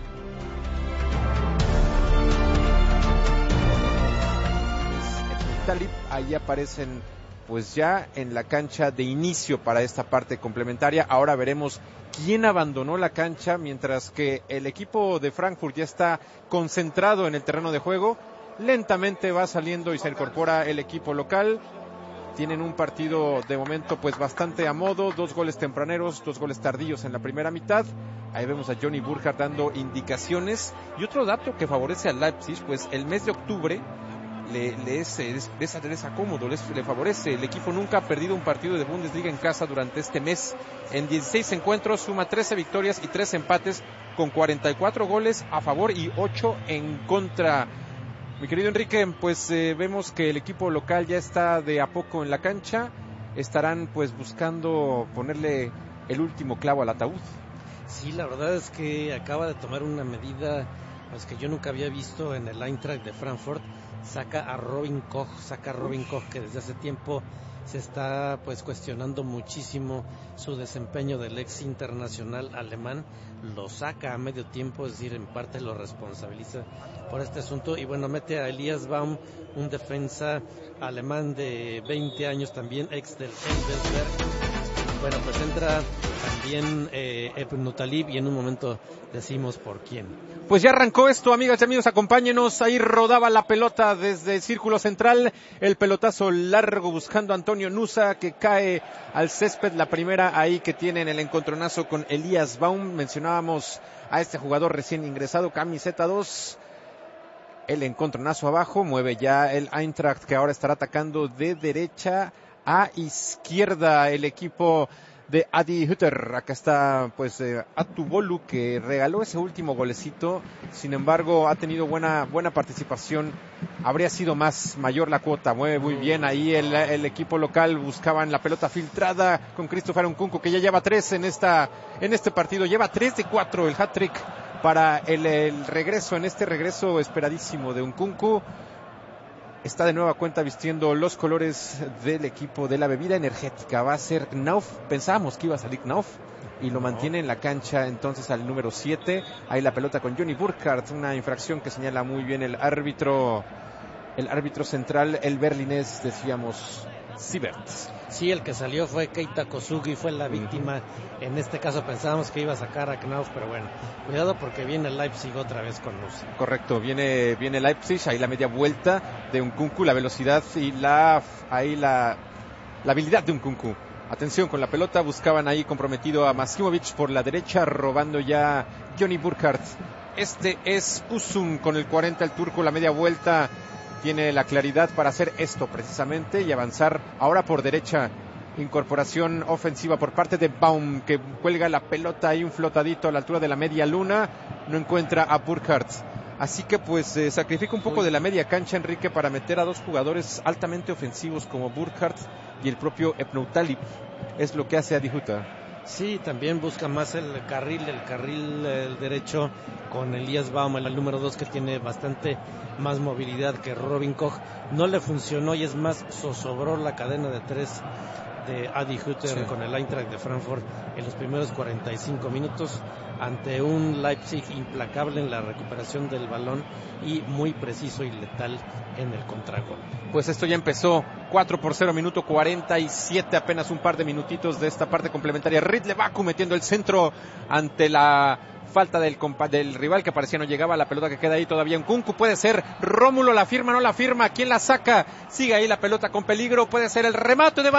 Talib, ahí aparecen pues ya en la cancha de inicio para esta parte complementaria. Ahora veremos quién abandonó la cancha, mientras que el equipo de Frankfurt ya está concentrado en el terreno de juego. Lentamente va saliendo y se incorpora el equipo local. Tienen un partido de momento pues bastante a modo, dos goles tempraneros, dos goles tardíos en la primera mitad. Ahí vemos a Johnny Burkhardt dando indicaciones. Y otro dato que favorece al Leipzig, pues el mes de octubre Le, le, es, es, es, es acómodo, le, le favorece. El equipo nunca ha perdido un partido de Bundesliga en casa durante este mes. En dieciséis encuentros suma trece victorias y tres empates, con cuarenta y cuatro goles a favor y ocho en contra. Mi querido Enrique, pues eh, vemos que el equipo local ya está de a poco en la cancha. Estarán pues buscando ponerle el último clavo al ataúd. Sí, la verdad es que acaba de tomar una medida pues que yo nunca había visto en el Eintracht de Frankfurt. Saca a Robin Koch, saca a Robin Koch, que desde hace tiempo se está pues cuestionando muchísimo su desempeño del ex internacional alemán. Lo saca a medio tiempo, es decir, en parte lo responsabiliza por este asunto. Y bueno, mete a Elias Baum, un defensa alemán de veinte años también, ex del Elversberg. Bueno, pues entra también eh, Ebnu Talib y en un momento decimos por quién. Pues ya arrancó esto, amigas y amigos, acompáñenos. Ahí rodaba la pelota desde el círculo central, el pelotazo largo buscando a Antonio Nusa, que cae al césped. La primera ahí que tienen el encontronazo con Elias Baum. Mencionábamos a este jugador recién ingresado, camiseta dos. El encontronazo abajo, mueve ya el Eintracht, que ahora estará atacando de derecha a izquierda el equipo de Adi Hütter. Acá está pues eh, Atubolu, que regaló ese último golecito, sin embargo ha tenido buena buena participación. Habría sido más mayor la cuota. Mueve muy bien ahí el, el equipo local. Buscaban la pelota filtrada con Christopher Nkunku, que ya lleva tres en esta en este partido, lleva tres de cuatro, el hat-trick para el, el regreso, en este regreso esperadísimo de Nkunku. Está de nueva cuenta vistiendo los colores del equipo de la bebida energética. Va a ser Knauf. Pensábamos que iba a salir Knauf y lo mantiene en la cancha entonces al número siete. Ahí la pelota con Johnny Burkhardt. Una infracción que señala muy bien el árbitro, el árbitro central, el berlinés, decíamos, Siebert. Sí, el que salió fue Keita Kosugi, fue la víctima. Uh-huh. En este caso pensábamos que iba a sacar a Knauf, pero bueno, cuidado porque viene el Leipzig otra vez con luz. Correcto, viene viene Leipzig, ahí la media vuelta de Nkunku, la velocidad y la ahí la, la habilidad de Nkunku. Atención con la pelota, buscaban ahí comprometido a Maksimovic por la derecha, robando ya Johnny Burkhardt. Este es Uzun con el cuarenta, el turco, la media vuelta. Tiene la claridad para hacer esto precisamente y avanzar ahora por derecha. Incorporación ofensiva por parte de Baum, que cuelga la pelota ahí un flotadito a la altura de la media luna. No encuentra a Burkhardt. Así que pues eh, sacrifica un poco de la media cancha, Enrique, para meter a dos jugadores altamente ofensivos como Burkhardt y el propio Ebnoutalib. Es lo que hace Adi Huta. Sí, también busca más el carril, el carril el derecho con Elias Baum, el número dos, que tiene bastante más movilidad que Robin Koch. No le funcionó y es más, zozobró la cadena de tres de Adi Hütter sí. con el Eintracht de Frankfurt en los primeros cuarenta y cinco minutos ante un Leipzig implacable en la recuperación del balón y muy preciso y letal en el contragol. Pues esto ya empezó, cuatro por cero, minuto cuarenta y siete, apenas un par de minutitos de esta parte complementaria. Ridley Baku metiendo el centro ante la falta del, compa- del rival que parecía no llegaba, la pelota que queda ahí todavía. Nkunku puede ser, Rómulo la firma, no la firma, ¿quién la saca? Sigue ahí la pelota con peligro, puede ser el remate de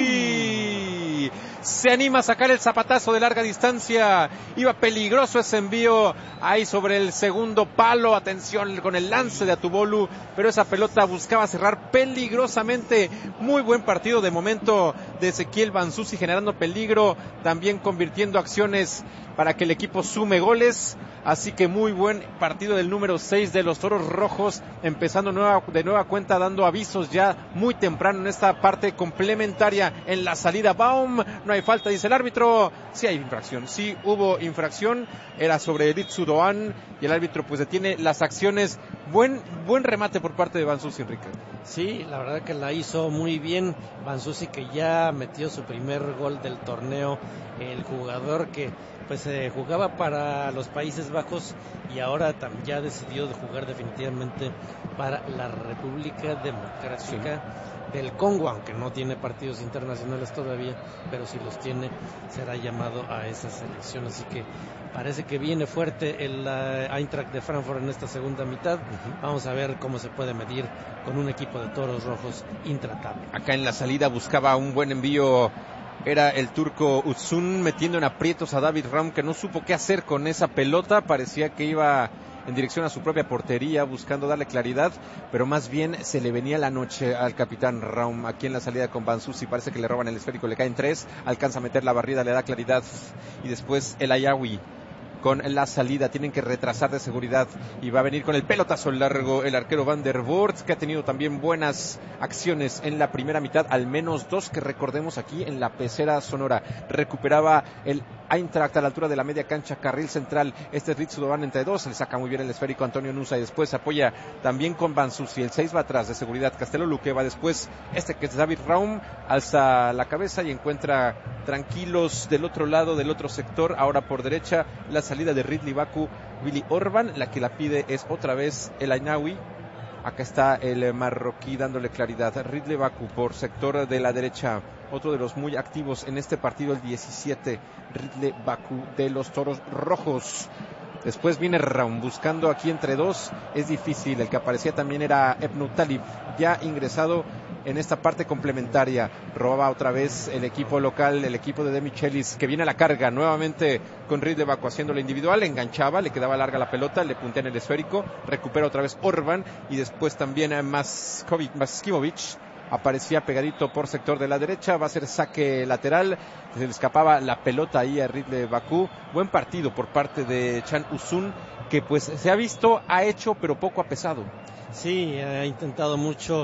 Banzuzi. Se anima a sacar el zapatazo de larga distancia, iba peligroso ese envío ahí sobre el segundo palo, atención con el lance de Atubolu, pero esa pelota buscaba cerrar peligrosamente. Muy buen partido de momento de Ezequiel Banzuzi, generando peligro, también convirtiendo acciones para que el equipo sume goles. Así que muy buen partido del número seis de los Toros Rojos, empezando nueva, de nueva cuenta, dando avisos ya muy temprano en esta parte complementaria. En la salida Baum, no hay falta, dice el árbitro. Sí hay infracción, sí hubo infracción, era sobre Ritsu Doan y el árbitro pues detiene las acciones. Buen buen remate por parte de Banzuzi, Enrique. Sí, la verdad que la hizo muy bien Banzuzi, que ya metió su primer gol del torneo, el jugador que pues eh, jugaba para los Países Bajos y ahora tam- ya decidió de jugar definitivamente para la República Democrática sí. del Congo, aunque no tiene partidos internacionales todavía, pero si los tiene será llamado a esa selección, así que parece que viene fuerte el uh, Eintracht de Frankfurt en esta segunda mitad. Uh-huh. Vamos a ver cómo se puede medir con un equipo de Toros Rojos intratable. Acá en la salida buscaba un buen envío, era el turco Uzun metiendo en aprietos a David Raum, que no supo qué hacer con esa pelota, parecía que iba en dirección a su propia portería buscando darle claridad, pero más bien se le venía la noche al capitán Raum. Aquí en la salida con Banzuzi parece que le roban el esférico, le caen tres, alcanza a meter la barrida, le da claridad, y después el Ayawi con la salida, tienen que retrasar de seguridad y va a venir con el pelotazo largo el arquero Van der Voort, que ha tenido también buenas acciones en la primera mitad, al menos dos que recordemos aquí en la pecera sonora. Recuperaba el Eintracht a la altura de la media cancha, carril central, este es Ritsu Doan entre dos, le saca muy bien el esférico Antonio Nusa y después apoya también con Banzuzi, el seis va atrás de seguridad, Castelo Luque va después, este que es David Raum, alza la cabeza y encuentra tranquilos del otro lado, del otro sector, ahora por derecha, la salida de Ridley Baku, Willy Orban, la que la pide es otra vez el Ainawi. Acá está el marroquí dándole claridad. Ridley Baku por sector de la derecha, otro de los muy activos en este partido, el diecisiete, Ridley Baku de los Toros Rojos. Después viene Raum buscando aquí entre dos, es difícil, el que aparecía también era Ebnoutalib, ya ingresado en esta parte complementaria. Robaba otra vez el equipo local, el equipo de De Michelis, que viene a la carga nuevamente con Ridley Baku haciéndolo individual, enganchaba, le quedaba larga la pelota, le puntea en el esférico, recupera otra vez Orban y después también a Maksimovic. Aparecía pegadito por sector de la derecha, va a ser saque lateral, se le escapaba la pelota ahí a Ridley Baku. Buen partido por parte de Chan Uzun, que pues se ha visto, ha hecho, pero poco ha pesado. Sí, ha intentado mucho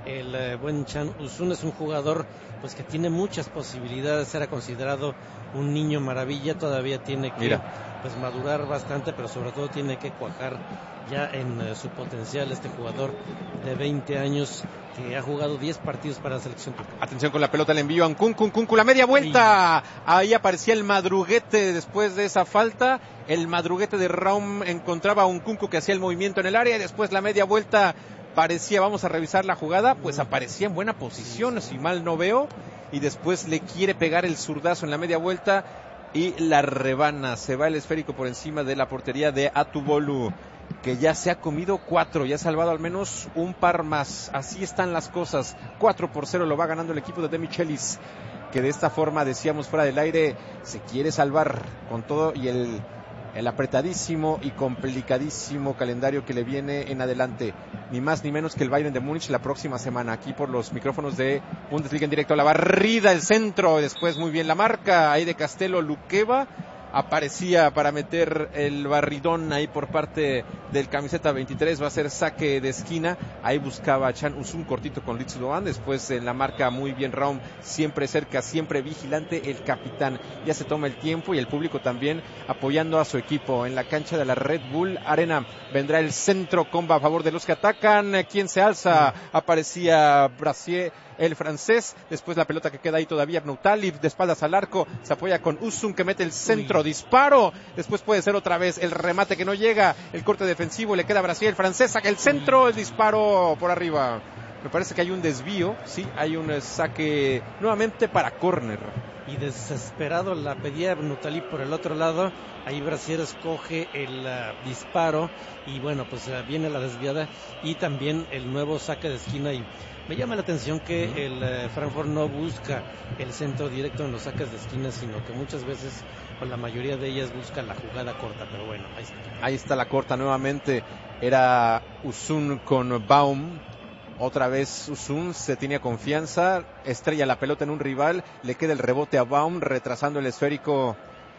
el eh, buen Chan Usun es un jugador pues que tiene muchas posibilidades, era considerado un niño maravilla, todavía tiene que Mira. pues madurar bastante, pero sobre todo tiene que cuajar ya en uh, su potencial este jugador de veinte años que ha jugado diez partidos para la selección turca. Atención con la pelota, el envío a Nkunku, Nkunku la media vuelta, sí. Ahí aparecía el madruguete después de esa falta, el madruguete de Raum encontraba a Nkunku que hacía el movimiento en el área y después la media vuelta parecía, vamos a revisar la jugada, pues aparecía en buena posición, si mal no veo, y después le quiere pegar el zurdazo en la media vuelta y la rebana, se va el esférico por encima de la portería de Atubolu, que ya se ha comido cuatro, ya ha salvado al menos un par más. Así están las cosas, cuatro por cero lo va ganando el equipo de De Michelis, que de esta forma, decíamos fuera del aire, se quiere salvar con todo y el, el apretadísimo y complicadísimo calendario que le viene en adelante. Ni más ni menos que el Bayern de Múnich la próxima semana, aquí por los micrófonos de Bundesliga en directo. La barrida, el centro, después muy bien la marca ahí de Castelo Luqueva. Aparecía para meter el barridón ahí por parte del camiseta veintitrés, va a ser saque de esquina, ahí buscaba Chan Usun cortito con Litsu Doan, después en la marca muy bien Raum, siempre cerca, siempre vigilante el capitán, ya se toma el tiempo y el público también apoyando a su equipo en la cancha de la Red Bull Arena. Vendrá el centro comba a favor de los que atacan, ¿quién se alza? Aparecía Brasier, el francés, después la pelota que queda ahí todavía, Pneutalib, de espaldas al arco, se apoya con Usun que mete el centro, Uy. disparo, después puede ser otra vez el remate que no llega, el corte defensivo, le queda a Brasil, el francés saca el centro, Uy. el disparo por arriba. Me parece que hay un desvío, sí, hay un saque nuevamente para córner. Y desesperado la pedía Pneutalib por el otro lado, ahí Brasil escoge el uh, disparo y bueno, pues uh, viene la desviada y también el nuevo saque de esquina. Y me llama la atención que uh-huh. el uh, Frankfurt no busca el centro directo en los saques de esquina, sino que muchas veces, o la mayoría de ellas, busca la jugada corta, pero bueno, ahí está. Ahí está la corta nuevamente, era Usun con Baum. Otra vez Usun se tenía confianza, estrella la pelota en un rival, le queda el rebote a Baum, retrasando el esférico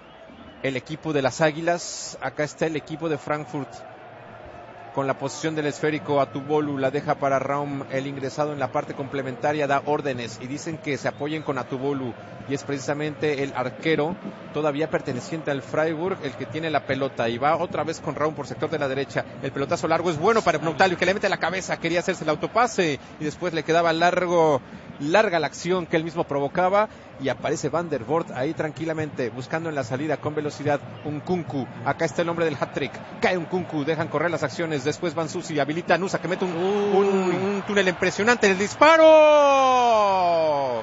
el equipo de las Águilas. Acá está el equipo de Frankfurt con la posición del esférico. Atubolu la deja para Raum, el ingresado en la parte complementaria da órdenes y dicen que se apoyen con Atubolu y es precisamente el arquero todavía perteneciente al Freiburg el que tiene la pelota y va otra vez con Raum por sector de la derecha. El pelotazo largo es bueno para Pneutalio que le mete la cabeza, quería hacerse el autopase y después le quedaba largo, larga la acción que él mismo provocaba y aparece Van der Voort ahí tranquilamente buscando en la salida con velocidad Nkunku. Acá está el hombre del hat-trick, cae Nkunku, dejan correr las acciones, después Van Susi habilita a Nusa que mete un, un, un túnel impresionante, el disparo,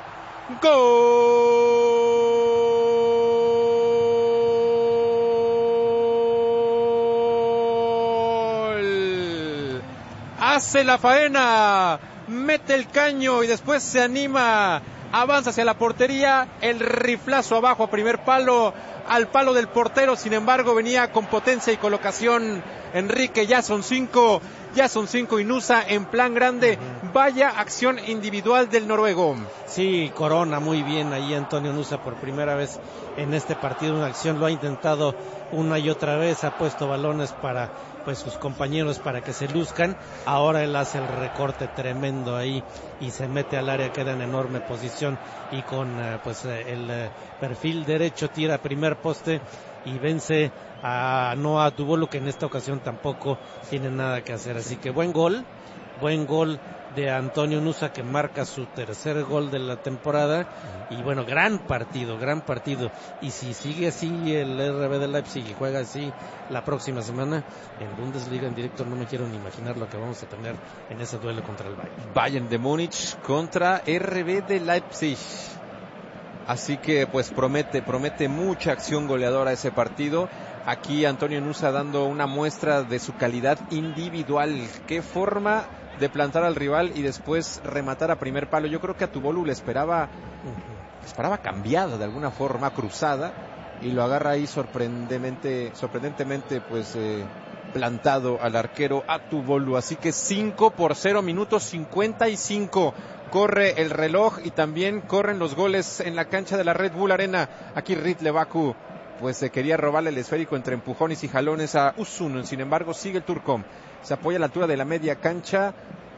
gol, hace la faena, mete el caño y después se anima, avanza hacia la portería, el riflazo abajo a primer palo, al palo del portero, sin embargo venía con potencia y colocación Enrique, ya son cinco, ya son cinco y Nusa en plan grande, vaya acción individual del noruego. Sí, corona muy bien ahí Antonio Nusa por primera vez en este partido, una acción, lo ha intentado una y otra vez, ha puesto balones para pues sus compañeros para que se luzcan, ahora él hace el recorte tremendo ahí y se mete al área, queda en enorme posición y con uh, pues uh, el uh, perfil derecho tira primer poste y vence a Noah Atubolu, que en esta ocasión tampoco tiene nada que hacer, así que buen gol, buen gol de Antonio Nusa que marca su tercer gol de la temporada y bueno, gran partido, gran partido y si sigue así el R B de Leipzig y juega así la próxima semana en Bundesliga en directo, no me quiero ni imaginar lo que vamos a tener en ese duelo contra el Bayern. Bayern de Múnich contra R B de Leipzig. Así que pues promete, promete mucha acción goleadora ese partido. Aquí Antonio Nusa dando una muestra de su calidad individual. Qué forma de plantar al rival y después rematar a primer palo. Yo creo que a Atubolu le esperaba, uh-huh. le esperaba cambiada de alguna forma, cruzada, y lo agarra ahí sorprendentemente, sorprendentemente pues eh, plantado al arquero Atubolu. Así que cinco por cero, minutos cincuenta y cinco. Corre el reloj y también corren los goles en la cancha de la Red Bull Arena. Aquí Ritle Baku pues se quería robarle el esférico entre empujones y jalones a Usun, sin embargo sigue el turco, se apoya a la altura de la media cancha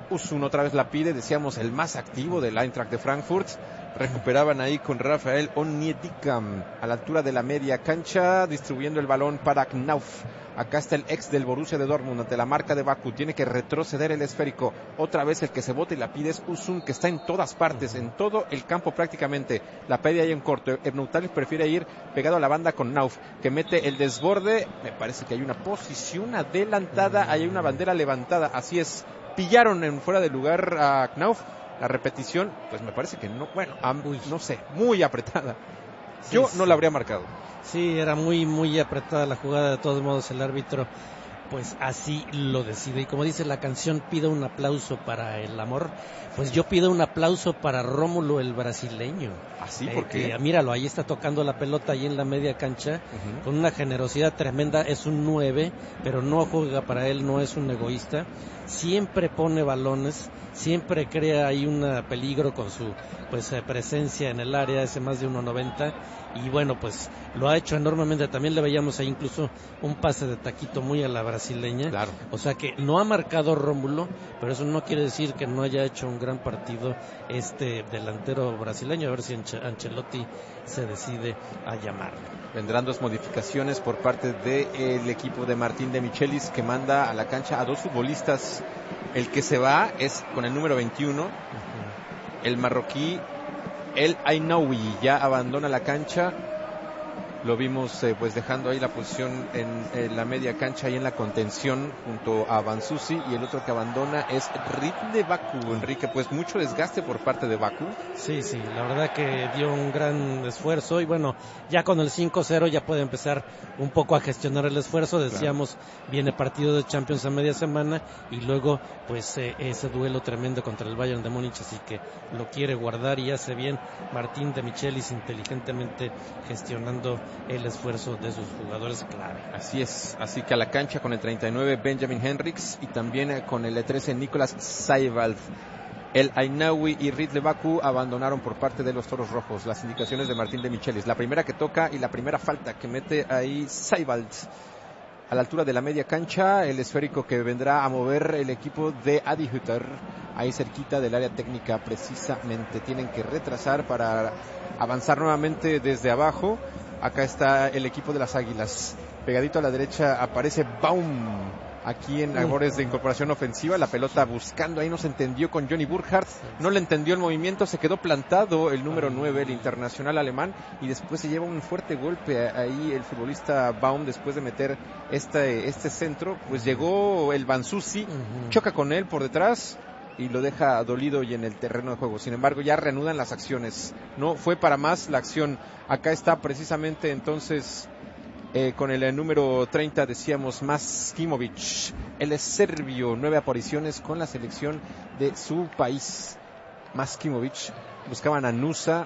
Usun otra vez la pide, decíamos el más activo del Eintracht de Frankfurt. Recuperaban ahí con Rafael Onyedika a la altura de la media cancha, distribuyendo el balón para Knauf. Acá está el ex del Borussia de Dortmund ante la marca de Baku. Tiene que retroceder el esférico. Otra vez el que se bota y la pide es Usun, que está en todas partes, en todo el campo prácticamente. La pide ahí en corto. Ebnou Taleb prefiere ir pegado a la banda con Knauf, que mete el desborde. Me parece que hay una posición adelantada, hay una bandera levantada. Así es, pillaron en fuera de lugar a Knauf. La repetición, pues me parece que no, bueno, no sé, muy apretada. Yo sí, no la habría marcado. Sí, era muy, muy apretada la jugada. De todos modos, el árbitro, pues así lo decide. Y como dice la canción, pide un aplauso para el amor. Pues yo pido un aplauso para Rómulo, el brasileño. ¿Así? Eh, ¿Por qué? Que, míralo, ahí está tocando la pelota, ahí en la media cancha, uh-huh. con una generosidad tremenda. Es un nueve, pero no juega para él, no es un egoísta. Siempre pone balones, siempre crea ahí un peligro con su pues eh, presencia en el área, ese más de uno noventa, y bueno, pues lo ha hecho enormemente. También le veíamos ahí incluso un pase de taquito muy a la brasileña. Claro. O sea que no ha marcado Rómulo, pero eso no quiere decir que no haya hecho un gran partido este delantero brasileño. A ver si Ancelotti se decide a llamarlo. Vendrán dos modificaciones por parte del equipo de Martín de Michelis, que manda a la cancha a dos futbolistas. El que se va es con el número veintiuno, uh-huh. el marroquí El Ainaoui, ya abandona la cancha. Lo vimos eh, pues dejando ahí la posición en, en la media cancha y en la contención junto a Banzuzi, y el otro que abandona es Ridle Baku. Enrique, pues mucho desgaste por parte de Baku. Sí, sí, la verdad que dio un gran esfuerzo, y bueno, ya con el cinco cero ya puede empezar un poco a gestionar el esfuerzo. Decíamos, claro, viene partido de Champions a media semana y luego pues eh, ese duelo tremendo contra el Bayern de Múnich, así que lo quiere guardar y hace bien Martín de Michelis inteligentemente gestionando el esfuerzo de sus jugadores clave. Así es, así que a la cancha con el treinta y nueve Benjamin Henriks y también con el trece Nicolas Seiwald. El Ainaoui y Ridle Baku abandonaron por parte de los Toros Rojos. Las indicaciones de Martín de Michelis, la primera que toca y la primera falta que mete ahí Seiwald a la altura de la media cancha, el esférico que vendrá a mover el equipo de Adi Hütter, ahí cerquita del área técnica precisamente. Tienen que retrasar para avanzar nuevamente desde abajo. Acá está el equipo de las Águilas. Pegadito a la derecha aparece Baum, aquí en labores de incorporación ofensiva. La pelota buscando, ahí no se entendió con Johnny Burkhardt, no le entendió el movimiento, se quedó plantado el número nueve, el internacional alemán, y después se lleva un fuerte golpe ahí el futbolista Baum después de meter este, este centro. Pues llegó el Banzuzi, uh-huh. choca con él por detrás y lo deja dolido y en el terreno de juego. Sin embargo, ya reanudan las acciones. No fue para más la acción. Acá está precisamente entonces eh, con el, el número treinta, decíamos, Maskimovic. Él es serbio, nueve apariciones con la selección de su país. Maskimovic. Buscaban a Nusa,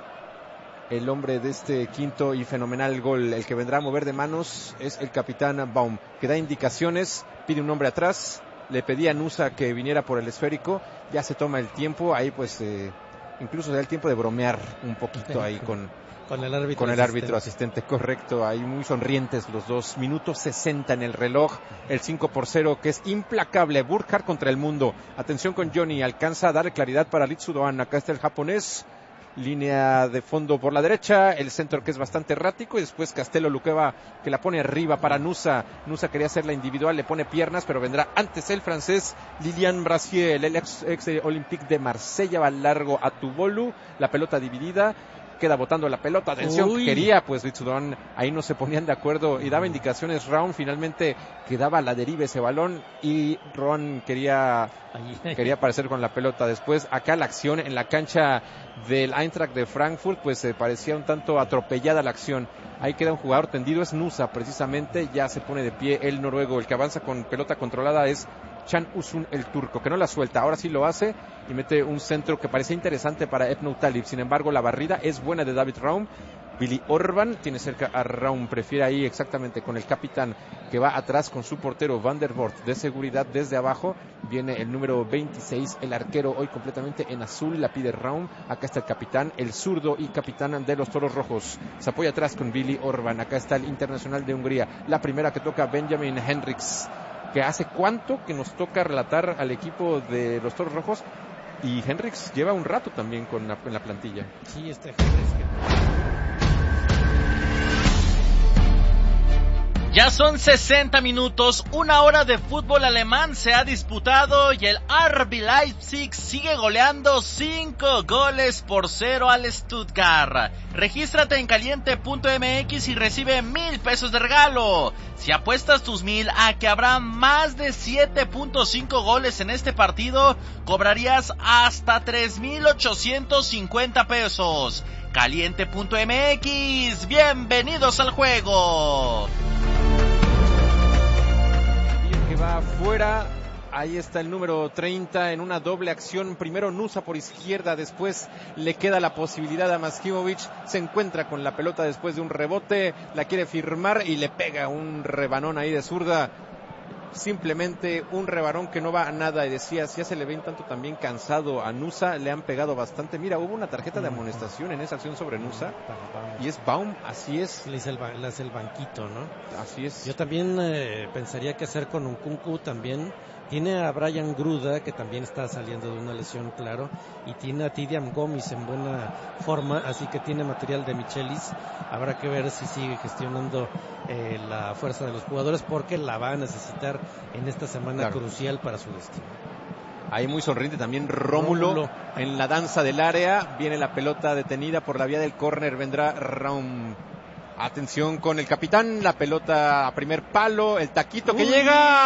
el hombre de este quinto y fenomenal gol. El que vendrá a mover de manos es el capitán Baum, que da indicaciones, pide un hombre atrás. Le pedía a Nusa que viniera por el esférico, ya se toma el tiempo, ahí pues eh, incluso se da el tiempo de bromear un poquito ahí con, con el árbitro con el asistente. árbitro asistente, correcto, ahí muy sonrientes los dos. Minuto sesenta en el reloj, el cinco por cero que es implacable. Burkhardt contra el mundo, atención con Johnny, alcanza a dar claridad para Litsu Doan. Acá está el japonés, línea de fondo por la derecha, el centro que es bastante errático, y después Castelo Luqueva que la pone arriba para Nusa. Nusa quería hacer la individual, le pone piernas, pero vendrá antes el francés Lilian Brassier, el ex, ex Olympique de Marsella. Va largo a Tubolu, la pelota dividida, queda botando la pelota, atención, que quería pues Ritsudoan, ahí no se ponían de acuerdo y daba indicaciones Raun, finalmente quedaba a la deriva ese balón y Raun quería quería aparecer con la pelota. Después acá la acción en la cancha del Eintracht de Frankfurt, pues se eh, parecía un tanto atropellada la acción. Ahí queda un jugador tendido, es Nusa precisamente, ya se pone de pie el noruego. El que avanza con pelota controlada es Can Usun, el turco, que no la suelta, ahora sí lo hace y mete un centro que parece interesante para Ebnou Taleb. Sin embargo, la barrida es buena de David Raum. Billy Orban tiene cerca a Raum, prefiere ahí exactamente con el capitán que va atrás con su portero Van der Voort de seguridad desde abajo. Viene el número veintiséis, el arquero hoy completamente en azul, la pide Raum. Acá está el capitán, el zurdo y capitán de los Toros Rojos. Se apoya atrás con Billy Orban. Acá está el internacional de Hungría, la primera que toca Benjamin Henriks. que hace cuánto que nos toca relatar al equipo de los Toros Rojos, y Henrix lleva un rato también con la, en la plantilla. Sí, este Henrix que... Ya son sesenta minutos, una hora de fútbol alemán se ha disputado y el R B Leipzig sigue goleando cinco goles por cero al Stuttgart. Regístrate en caliente punto m x y recibe mil pesos de regalo. Si apuestas tus mil a que habrá más de siete punto cinco goles en este partido, cobrarías hasta tres mil ochocientos cincuenta pesos. caliente punto m x, bienvenidos al juego. Que va afuera, ahí está el número treinta en una doble acción, primero Nusa por izquierda, después le queda la posibilidad a Maskimovic, se encuentra con la pelota después de un rebote, la quiere firmar y le pega un rebanón ahí de zurda, simplemente un rebanón que no va a nada, y decías, ya se le ven tanto también cansado a Nusa, le han pegado bastante, mira, hubo una tarjeta de amonestación en esa acción sobre Nusa, y es Baum, así es. Le hace el, le hace el banquito, ¿no? Así es. Yo también eh, pensaría que hacer con Nkunku también. Tiene a Brian Gruda, que también está saliendo de una lesión, claro, y tiene a Tidiam Gomis en buena forma, así que tiene material de Michelis. Habrá que ver si sigue gestionando eh, la fuerza de los jugadores, porque la va a necesitar en esta semana claro. crucial para su destino. Ahí muy sonriente también Rómulo, Rómulo en la danza del área, viene la pelota detenida por la vía del córner, vendrá Raum. Atención con el capitán, la pelota a primer palo, el taquito que Uy.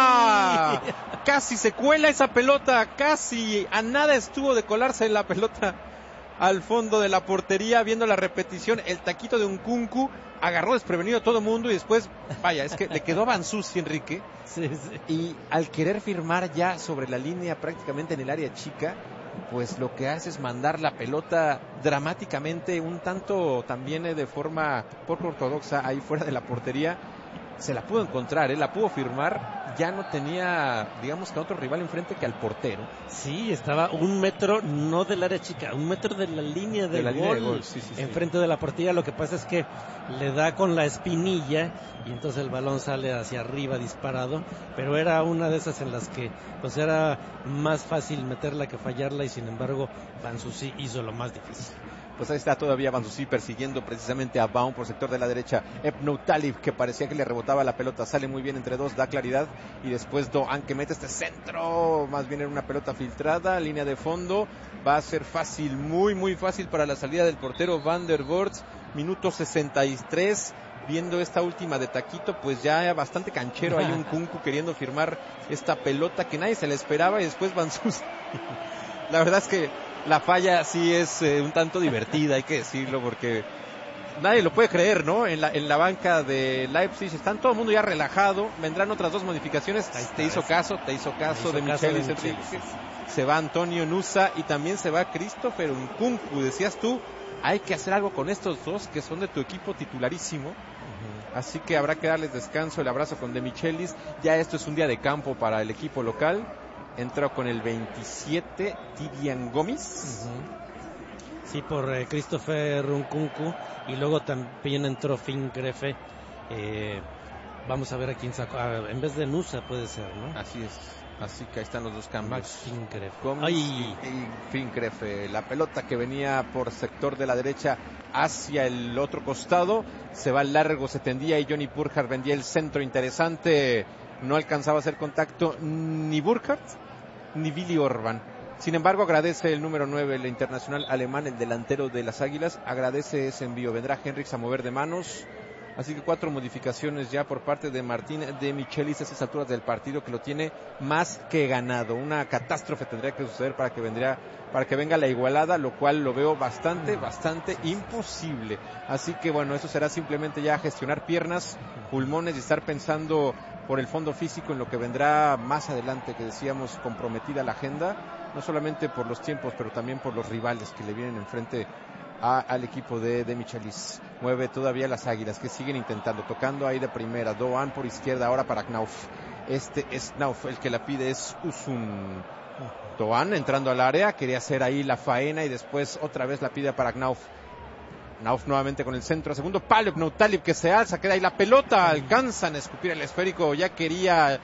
llega, casi se cuela esa pelota, casi a nada estuvo de colarse la pelota al fondo de la portería, viendo la repetición, el taquito de Nkunku, agarró desprevenido a todo mundo y después, vaya, es que le quedó a Bansusi, Enrique, sí, sí. Y al querer firmar ya sobre la línea prácticamente en el área chica, pues lo que hace es mandar la pelota dramáticamente, un tanto también de forma poco ortodoxa ahí fuera de la portería. Se la pudo encontrar, ¿eh? La pudo firmar, ya no tenía, digamos que a otro rival enfrente que al portero. Sí, estaba un metro, no del área chica, un metro de la línea del de la gol, línea de gol. Sí, sí, enfrente sí. de la portería. Lo que pasa es que le da con la espinilla y entonces el balón sale hacia arriba disparado, pero era una de esas en las que pues era más fácil meterla que fallarla, y sin embargo Bansusi hizo lo más difícil. Pues ahí está todavía Bansusi persiguiendo precisamente a Baum por sector de la derecha. Ebnou Talib, que parecía que le rebotaba la pelota, sale muy bien entre dos, da claridad, y después Doan, que mete este centro, más bien era una pelota filtrada, línea de fondo, va a ser fácil, muy muy fácil para la salida del portero Van der Gortz, minuto sesenta y tres, viendo esta última de taquito, pues ya bastante canchero, hay un Nkunku queriendo firmar esta pelota que nadie se le esperaba, y después Bansusi. La verdad es que la falla sí es eh, un tanto divertida, hay que decirlo, porque nadie lo puede creer, ¿no? En la, en la banca de Leipzig están todo el mundo ya relajado, vendrán otras dos modificaciones. Ahí te hizo caso, te hizo caso de Michelis, Enrique. Se va Antonio Nusa y también se va Christopher Nkunku. Decías tú, hay que hacer algo con estos dos que son de tu equipo titularísimo. Uh-huh. Así que habrá que darles descanso, el abrazo con De Michelis. Ya esto es un día de campo para el equipo local. Entró con el veintisiete Tidiam Gomis. Uh-huh. Sí, por eh, Christopher Nkunku. Y luego también entró Finn Grefe. Eh, vamos a ver a quién sacó. Ah, en vez de Nusa puede ser, ¿no? Así es. Así que ahí están los dos cambios. Max Finn Grefe. Gomis y, y Finn Grefe. La pelota que venía por sector de la derecha hacia el otro costado. Se va largo, se tendía y Johnny Burkhardt vendía el centro interesante. No alcanzaba a hacer contacto ni Burkhardt ni Willi Orban. Sin embargo, agradece el número nueve, el internacional alemán, el delantero de las Águilas, agradece ese envío. Vendrá Henrix a mover de manos. Así que cuatro modificaciones ya por parte de Martín de Michelis a esas alturas del partido, que lo tiene más que ganado. Una catástrofe tendría que suceder para que vendría, para que venga la igualada, lo cual lo veo bastante, bastante imposible. Así que bueno, eso será simplemente ya gestionar piernas, pulmones y estar pensando por el fondo físico en lo que vendrá más adelante, que decíamos comprometida la agenda, no solamente por los tiempos, pero también por los rivales que le vienen enfrente a, al equipo de, de Michelis. Mueve todavía las Águilas, que siguen intentando, tocando ahí de primera, Doan por izquierda, ahora para Knauf. Este es Knauf, el que la pide es Usun. Doan entrando al área, quería hacer ahí la faena y después otra vez la pide para Knauf. Knauf nuevamente con el centro, segundo palo, Ebnou Talib que se alza, queda ahí la pelota, alcanzan a escupir el esférico, ya quería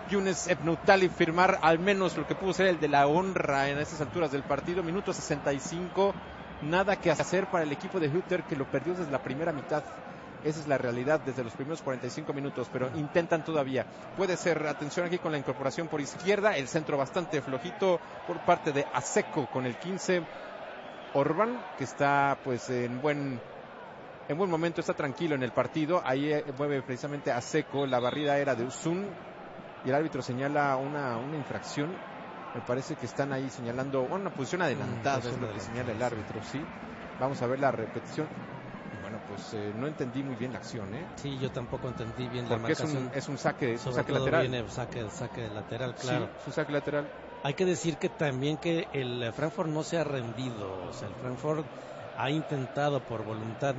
Younes Ebnoutali firmar al menos lo que pudo ser el de la honra en estas alturas del partido. Minuto sesenta y cinco, nada que hacer para el equipo de Hutter, que lo perdió desde la primera mitad. Esa es la realidad desde los primeros cuarenta y cinco minutos, pero intentan todavía. Puede ser, atención aquí con la incorporación por izquierda, el centro bastante flojito por parte de Aseko con el quince. Orban, que está pues en buen en buen momento, está tranquilo en el partido. Ahí eh, mueve precisamente Aseko, la barrida era de Usun y el árbitro señala una, una infracción. Me parece que están ahí señalando una posición adelantada, mm, es lo que señala el árbitro, sí. Vamos a ver la repetición. Bueno, pues eh, no entendí muy bien la acción, ¿eh? Sí, yo tampoco entendí bien Porque la marcación. es un, es un saque, es un Sobre saque todo lateral. Viene saque, saque lateral, claro. Sí, es un saque lateral. Hay que decir que también que el Frankfurt no se ha rendido, o sea, el Frankfurt ha intentado por voluntad